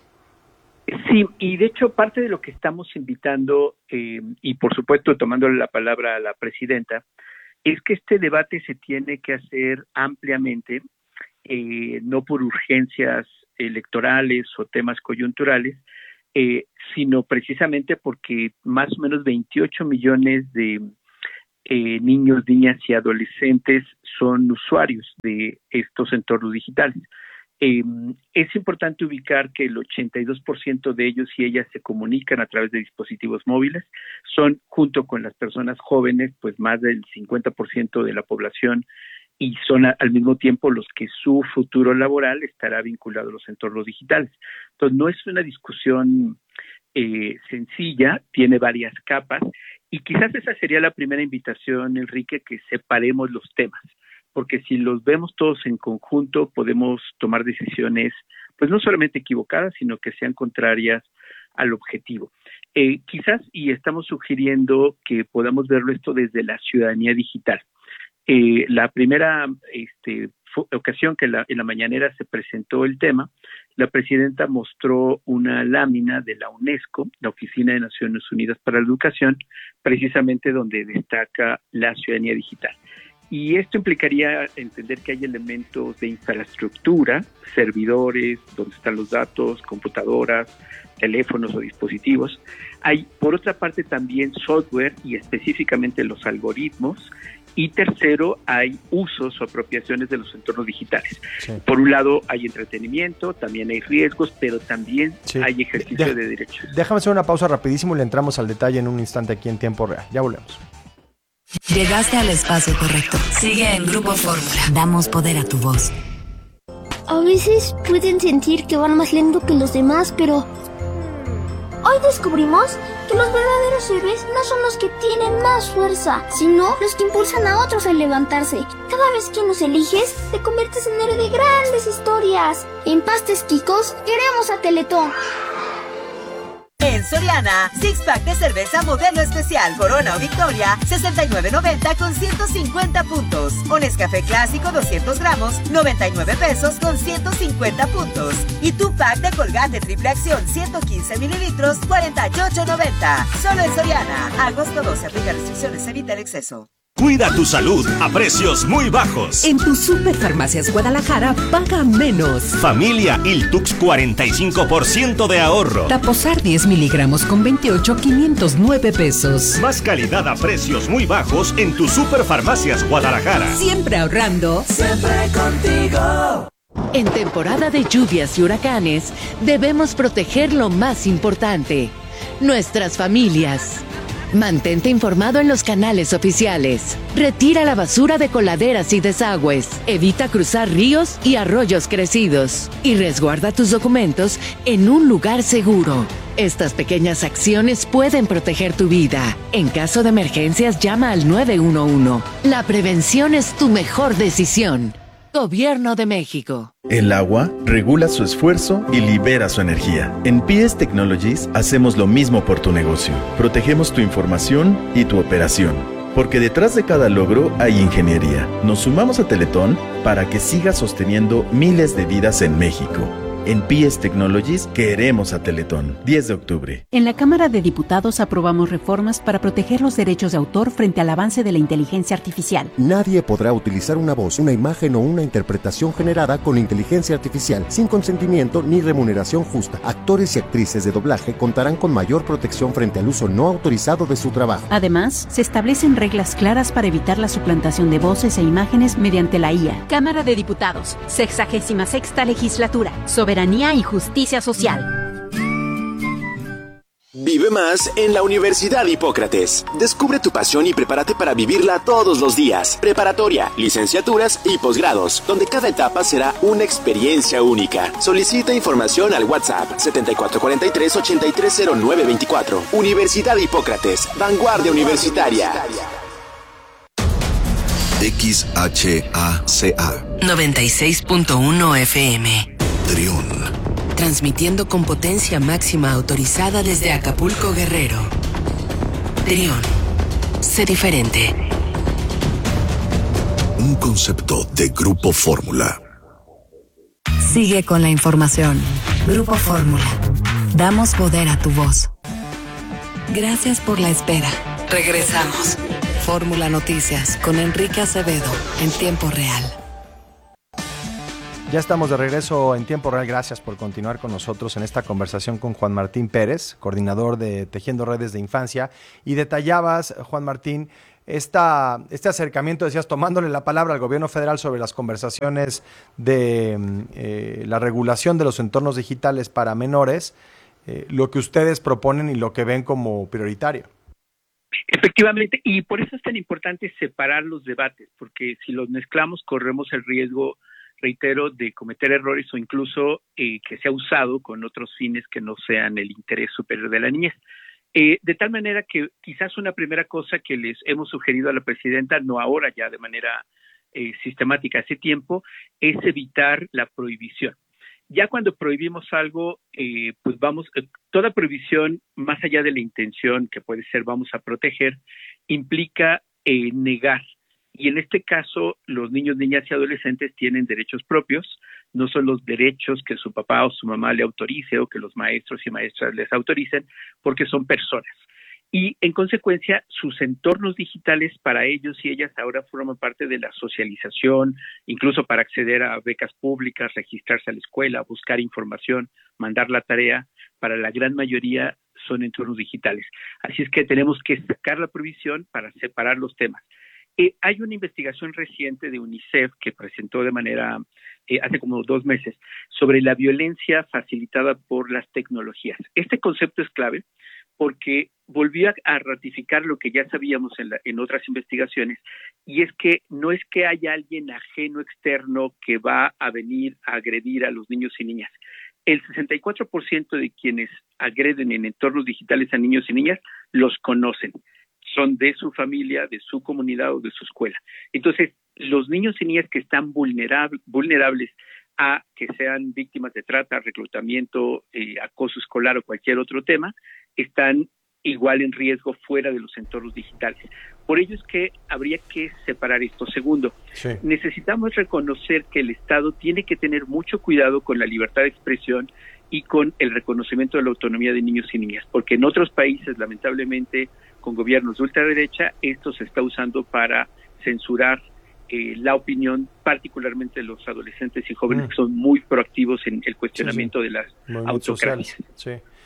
Sí, y de hecho parte de lo que estamos invitando, eh, y por supuesto tomándole la palabra a la presidenta, es que este debate se tiene que hacer ampliamente, eh, no por urgencias electorales o temas coyunturales, eh, sino precisamente porque más o menos veintiocho millones de eh, niños, niñas y adolescentes son usuarios de estos entornos digitales. Eh, es importante ubicar que el ochenta y dos por ciento de ellos y ellas se comunican a través de dispositivos móviles. Son, junto con las personas jóvenes, pues más del cincuenta por ciento de la población, y son a, al mismo tiempo los que su futuro laboral estará vinculado a los entornos digitales. Entonces, no es una discusión eh, sencilla, tiene varias capas, y quizás esa sería la primera invitación, Enrique, que separemos los temas. Porque si los vemos todos en conjunto, podemos tomar decisiones, pues no solamente equivocadas, sino que sean contrarias al objetivo. Eh, quizás, y estamos sugiriendo que podamos verlo esto desde la ciudadanía digital. Eh, la primera este, ocasión que la, en la mañanera se presentó el tema, la presidenta mostró una lámina de la UNESCO, la Oficina de Naciones Unidas para la Educación, precisamente donde destaca la ciudadanía digital. Y esto implicaría entender que hay elementos de infraestructura, servidores, donde están los datos, computadoras, teléfonos o dispositivos. Hay, por otra parte, también software y específicamente los algoritmos. Y tercero, hay usos o apropiaciones de los entornos digitales. Sí. Por un lado, hay entretenimiento, también hay riesgos, pero también sí. hay ejercicio de, de derechos. Déjame hacer una pausa rapidísimo y le entramos al detalle en un instante aquí en Tiempo Real. Ya volvemos. Llegaste al espacio correcto. Sigue en Grupo Fórmula. Damos poder a tu voz. A veces pueden sentir que van más lento que los demás, pero hoy descubrimos que los verdaderos héroes no son los que tienen más fuerza, sino los que impulsan a otros a levantarse. Cada vez que nos eliges, te conviertes en héroe de grandes historias. En Pastes Quicos, queremos a Teletón. En Soriana, six pack de cerveza modelo especial Corona o Victoria, sesenta y nueve noventa con ciento cincuenta puntos. O Nescafé clásico doscientos gramos, noventa y nueve pesos con ciento cincuenta puntos. Y tu pack de Colgate Triple Acción ciento quince mililitros, cuarenta y ocho noventa. Solo en Soriana. Agosto doce, aplica restricciones, evita el exceso. Cuida tu salud a precios muy bajos. En tu Superfarmacias Guadalajara, paga menos. Familia Iltux, cuarenta y cinco por ciento de ahorro. Taposar diez miligramos con veintiocho, quinientos nueve pesos. Más calidad a precios muy bajos en tu Superfarmacias Guadalajara. Siempre ahorrando. Siempre contigo. En temporada de lluvias y huracanes, debemos proteger lo más importante: nuestras familias. Mantente informado en los canales oficiales. Retira la basura de coladeras y desagües. Evita cruzar ríos y arroyos crecidos. Y resguarda tus documentos en un lugar seguro. Estas pequeñas acciones pueden proteger tu vida. En caso de emergencias, llama al nueve uno uno. La prevención es tu mejor decisión. Gobierno de México. El agua regula su esfuerzo y libera su energía. En P S Technologies hacemos lo mismo por tu negocio. Protegemos tu información y tu operación. Porque detrás de cada logro hay ingeniería. Nos sumamos a Teletón para que siga sosteniendo miles de vidas en México. En P S Technologies queremos a Teletón. diez de octubre. En la Cámara de Diputados aprobamos reformas para proteger los derechos de autor frente al avance de la inteligencia artificial. Nadie podrá utilizar una voz, una imagen o una interpretación generada con inteligencia artificial sin consentimiento ni remuneración justa. Actores y actrices de doblaje contarán con mayor protección frente al uso no autorizado de su trabajo. Además, se establecen reglas claras para evitar la suplantación de voces e imágenes mediante la I A. Cámara de Diputados, sexagésima sexta legislatura. Sobre Soberanía y justicia social. Vive más en la Universidad Hipócrates. Descubre tu pasión y prepárate para vivirla todos los días. Preparatoria, licenciaturas y posgrados, donde cada etapa será una experiencia única. Solicita información al WhatsApp setenta y cuatro cuarenta y tres, ochenta y tres cero nueve veinticuatro. Universidad Hipócrates, vanguardia universitaria. X H A C A noventa y seis punto uno F M. Trión. Transmitiendo con potencia máxima autorizada desde Acapulco, Guerrero. Trión. Sé diferente. Un concepto de Grupo Fórmula. Sigue con la información. Grupo Fórmula. Damos poder a tu voz. Gracias por la espera. Regresamos. Fórmula Noticias con Enrique Acevedo en tiempo real. Ya estamos de regreso en tiempo real. Gracias por continuar con nosotros en esta conversación con Juan Martín Pérez, coordinador de Tejiendo Redes de Infancia. Y detallabas, Juan Martín, esta, este acercamiento, decías, tomándole la palabra al gobierno federal sobre las conversaciones de eh, la regulación de los entornos digitales para menores, eh, lo que ustedes proponen y lo que ven como prioritario. Efectivamente, y por eso es tan importante separar los debates, porque si los mezclamos corremos el riesgo, reitero, de cometer errores o incluso eh, que sea usado con otros fines que no sean el interés superior de la niñez. Eh, de tal manera que quizás una primera cosa que les hemos sugerido a la presidenta, no ahora ya de manera eh, sistemática hace tiempo, es evitar la prohibición. Ya cuando prohibimos algo, eh, pues vamos, eh, toda prohibición, más allá de la intención que puede ser vamos a proteger, implica eh, negar. Y en este caso, los niños, niñas y adolescentes tienen derechos propios, no son los derechos que su papá o su mamá le autorice o que los maestros y maestras les autoricen, porque son personas. Y en consecuencia, sus entornos digitales para ellos y ellas ahora forman parte de la socialización, incluso para acceder a becas públicas, registrarse a la escuela, buscar información, mandar la tarea. Para la gran mayoría son entornos digitales. Así es que tenemos que sacar la prohibición para separar los temas. Eh, hay una investigación reciente de UNICEF que presentó de manera, eh, hace como dos meses, sobre la violencia facilitada por las tecnologías. Este concepto es clave porque volvió a, a ratificar lo que ya sabíamos en, la, en otras investigaciones, y es que no es que haya alguien ajeno externo que va a venir a agredir a los niños y niñas. El sesenta y cuatro por ciento de quienes agreden en entornos digitales a niños y niñas los conocen. Son de su familia, de su comunidad o de su escuela. Entonces, los niños y niñas que están vulnerab- vulnerables a que sean víctimas de trata, reclutamiento, eh, acoso escolar o cualquier otro tema, están igual en riesgo fuera de los entornos digitales. Por ello es que habría que separar esto. Segundo, sí. necesitamos reconocer que el Estado tiene que tener mucho cuidado con la libertad de expresión y con el reconocimiento de la autonomía de niños y niñas, porque en otros países, lamentablemente, con gobiernos de ultraderecha, esto se está usando para censurar eh, la opinión, particularmente de los adolescentes y jóvenes mm. que son muy proactivos en el cuestionamiento sí, sí. de las autocracias. Sí.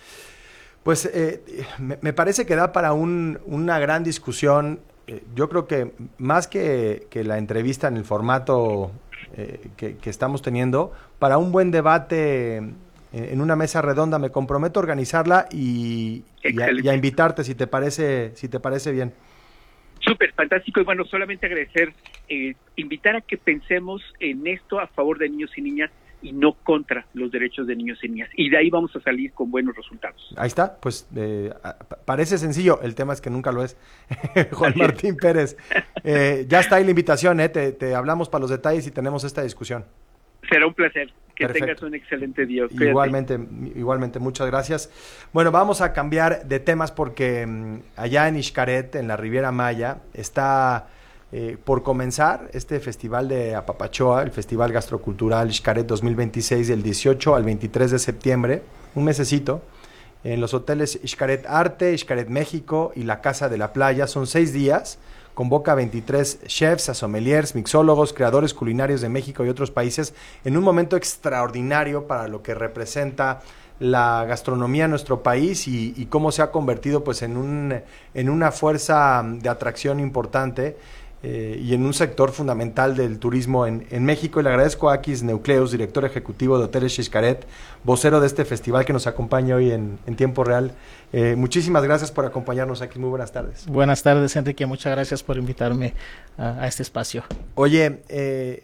Pues eh, me, me parece que da para un, una gran discusión. Eh, yo creo que más que, que la entrevista en el formato eh, que, que estamos teniendo, para un buen debate en una mesa redonda, me comprometo a organizarla y, y, a, y a invitarte si te parece, si te parece bien. Súper, fantástico. Y bueno, solamente agradecer, eh, invitar a que pensemos en esto a favor de niños y niñas y no contra los derechos de niños y niñas. Y de ahí vamos a salir con buenos resultados. Ahí está, pues eh, parece sencillo, el tema es que nunca lo es. Juan Así Martín es. Pérez, eh, ya está ahí la invitación, eh, te, te hablamos para los detalles y tenemos esta discusión. Será un placer. Que Perfecto. Tengas un excelente día. Cuídate. Igualmente, igualmente, muchas gracias. Bueno, vamos a cambiar de temas porque um, allá en Xcaret, en la Riviera Maya, está eh, por comenzar este festival de Apapachoa, el Festival Gastrocultural Xcaret dos mil veintiséis, del dieciocho al veintitrés de septiembre, un mesecito, en los hoteles Xcaret Arte, Xcaret México y la Casa de la Playa. Son seis días. Convoca a veintitrés chefs, a sommeliers, mixólogos, creadores culinarios de México y otros países en un momento extraordinario para lo que representa la gastronomía en nuestro país y, y cómo se ha convertido pues en un en una fuerza de atracción importante eh, y en un sector fundamental del turismo en, en México. Y le agradezco a Akis Neucleus, director ejecutivo de Hoteles Xcaret, vocero de este festival, que nos acompaña hoy en, en tiempo real. Eh, muchísimas gracias por acompañarnos aquí. Muy buenas tardes. Buenas tardes, Enrique. Muchas gracias por invitarme a, a este espacio. Oye, eh,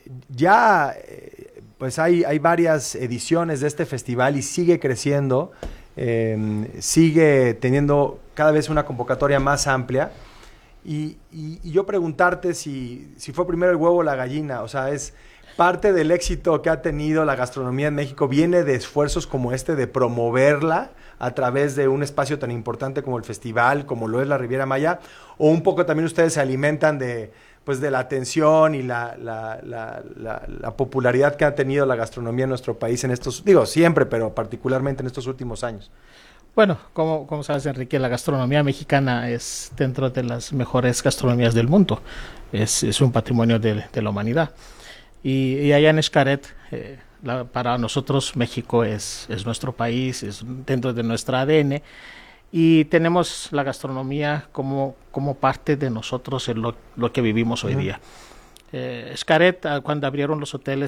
ya eh, pues hay, hay varias ediciones de este festival y sigue creciendo, eh, sigue teniendo cada vez una convocatoria más amplia. Y, y, y yo preguntarte si, si fue primero el huevo o la gallina. O sea, es parte del éxito que ha tenido la gastronomía en México, viene de esfuerzos como este de promoverla a través de un espacio tan importante como el festival, como lo es la Riviera Maya, o un poco también ustedes se alimentan de, pues, de la atención y la, la, la, la, la popularidad que ha tenido la gastronomía en nuestro país en estos, digo, siempre, pero particularmente en estos últimos años. Bueno, como, como sabes, Enrique, la gastronomía mexicana es dentro de las mejores gastronomías del mundo. Es, es un patrimonio de, de la humanidad. Y, y allá en Xcaret, eh, la, para nosotros México es, es nuestro país, es dentro de nuestro A D N, y tenemos la gastronomía como, como parte de nosotros en lo, lo que vivimos hoy uh-huh. día. Eh, Xcaret, cuando abrieron los hoteles,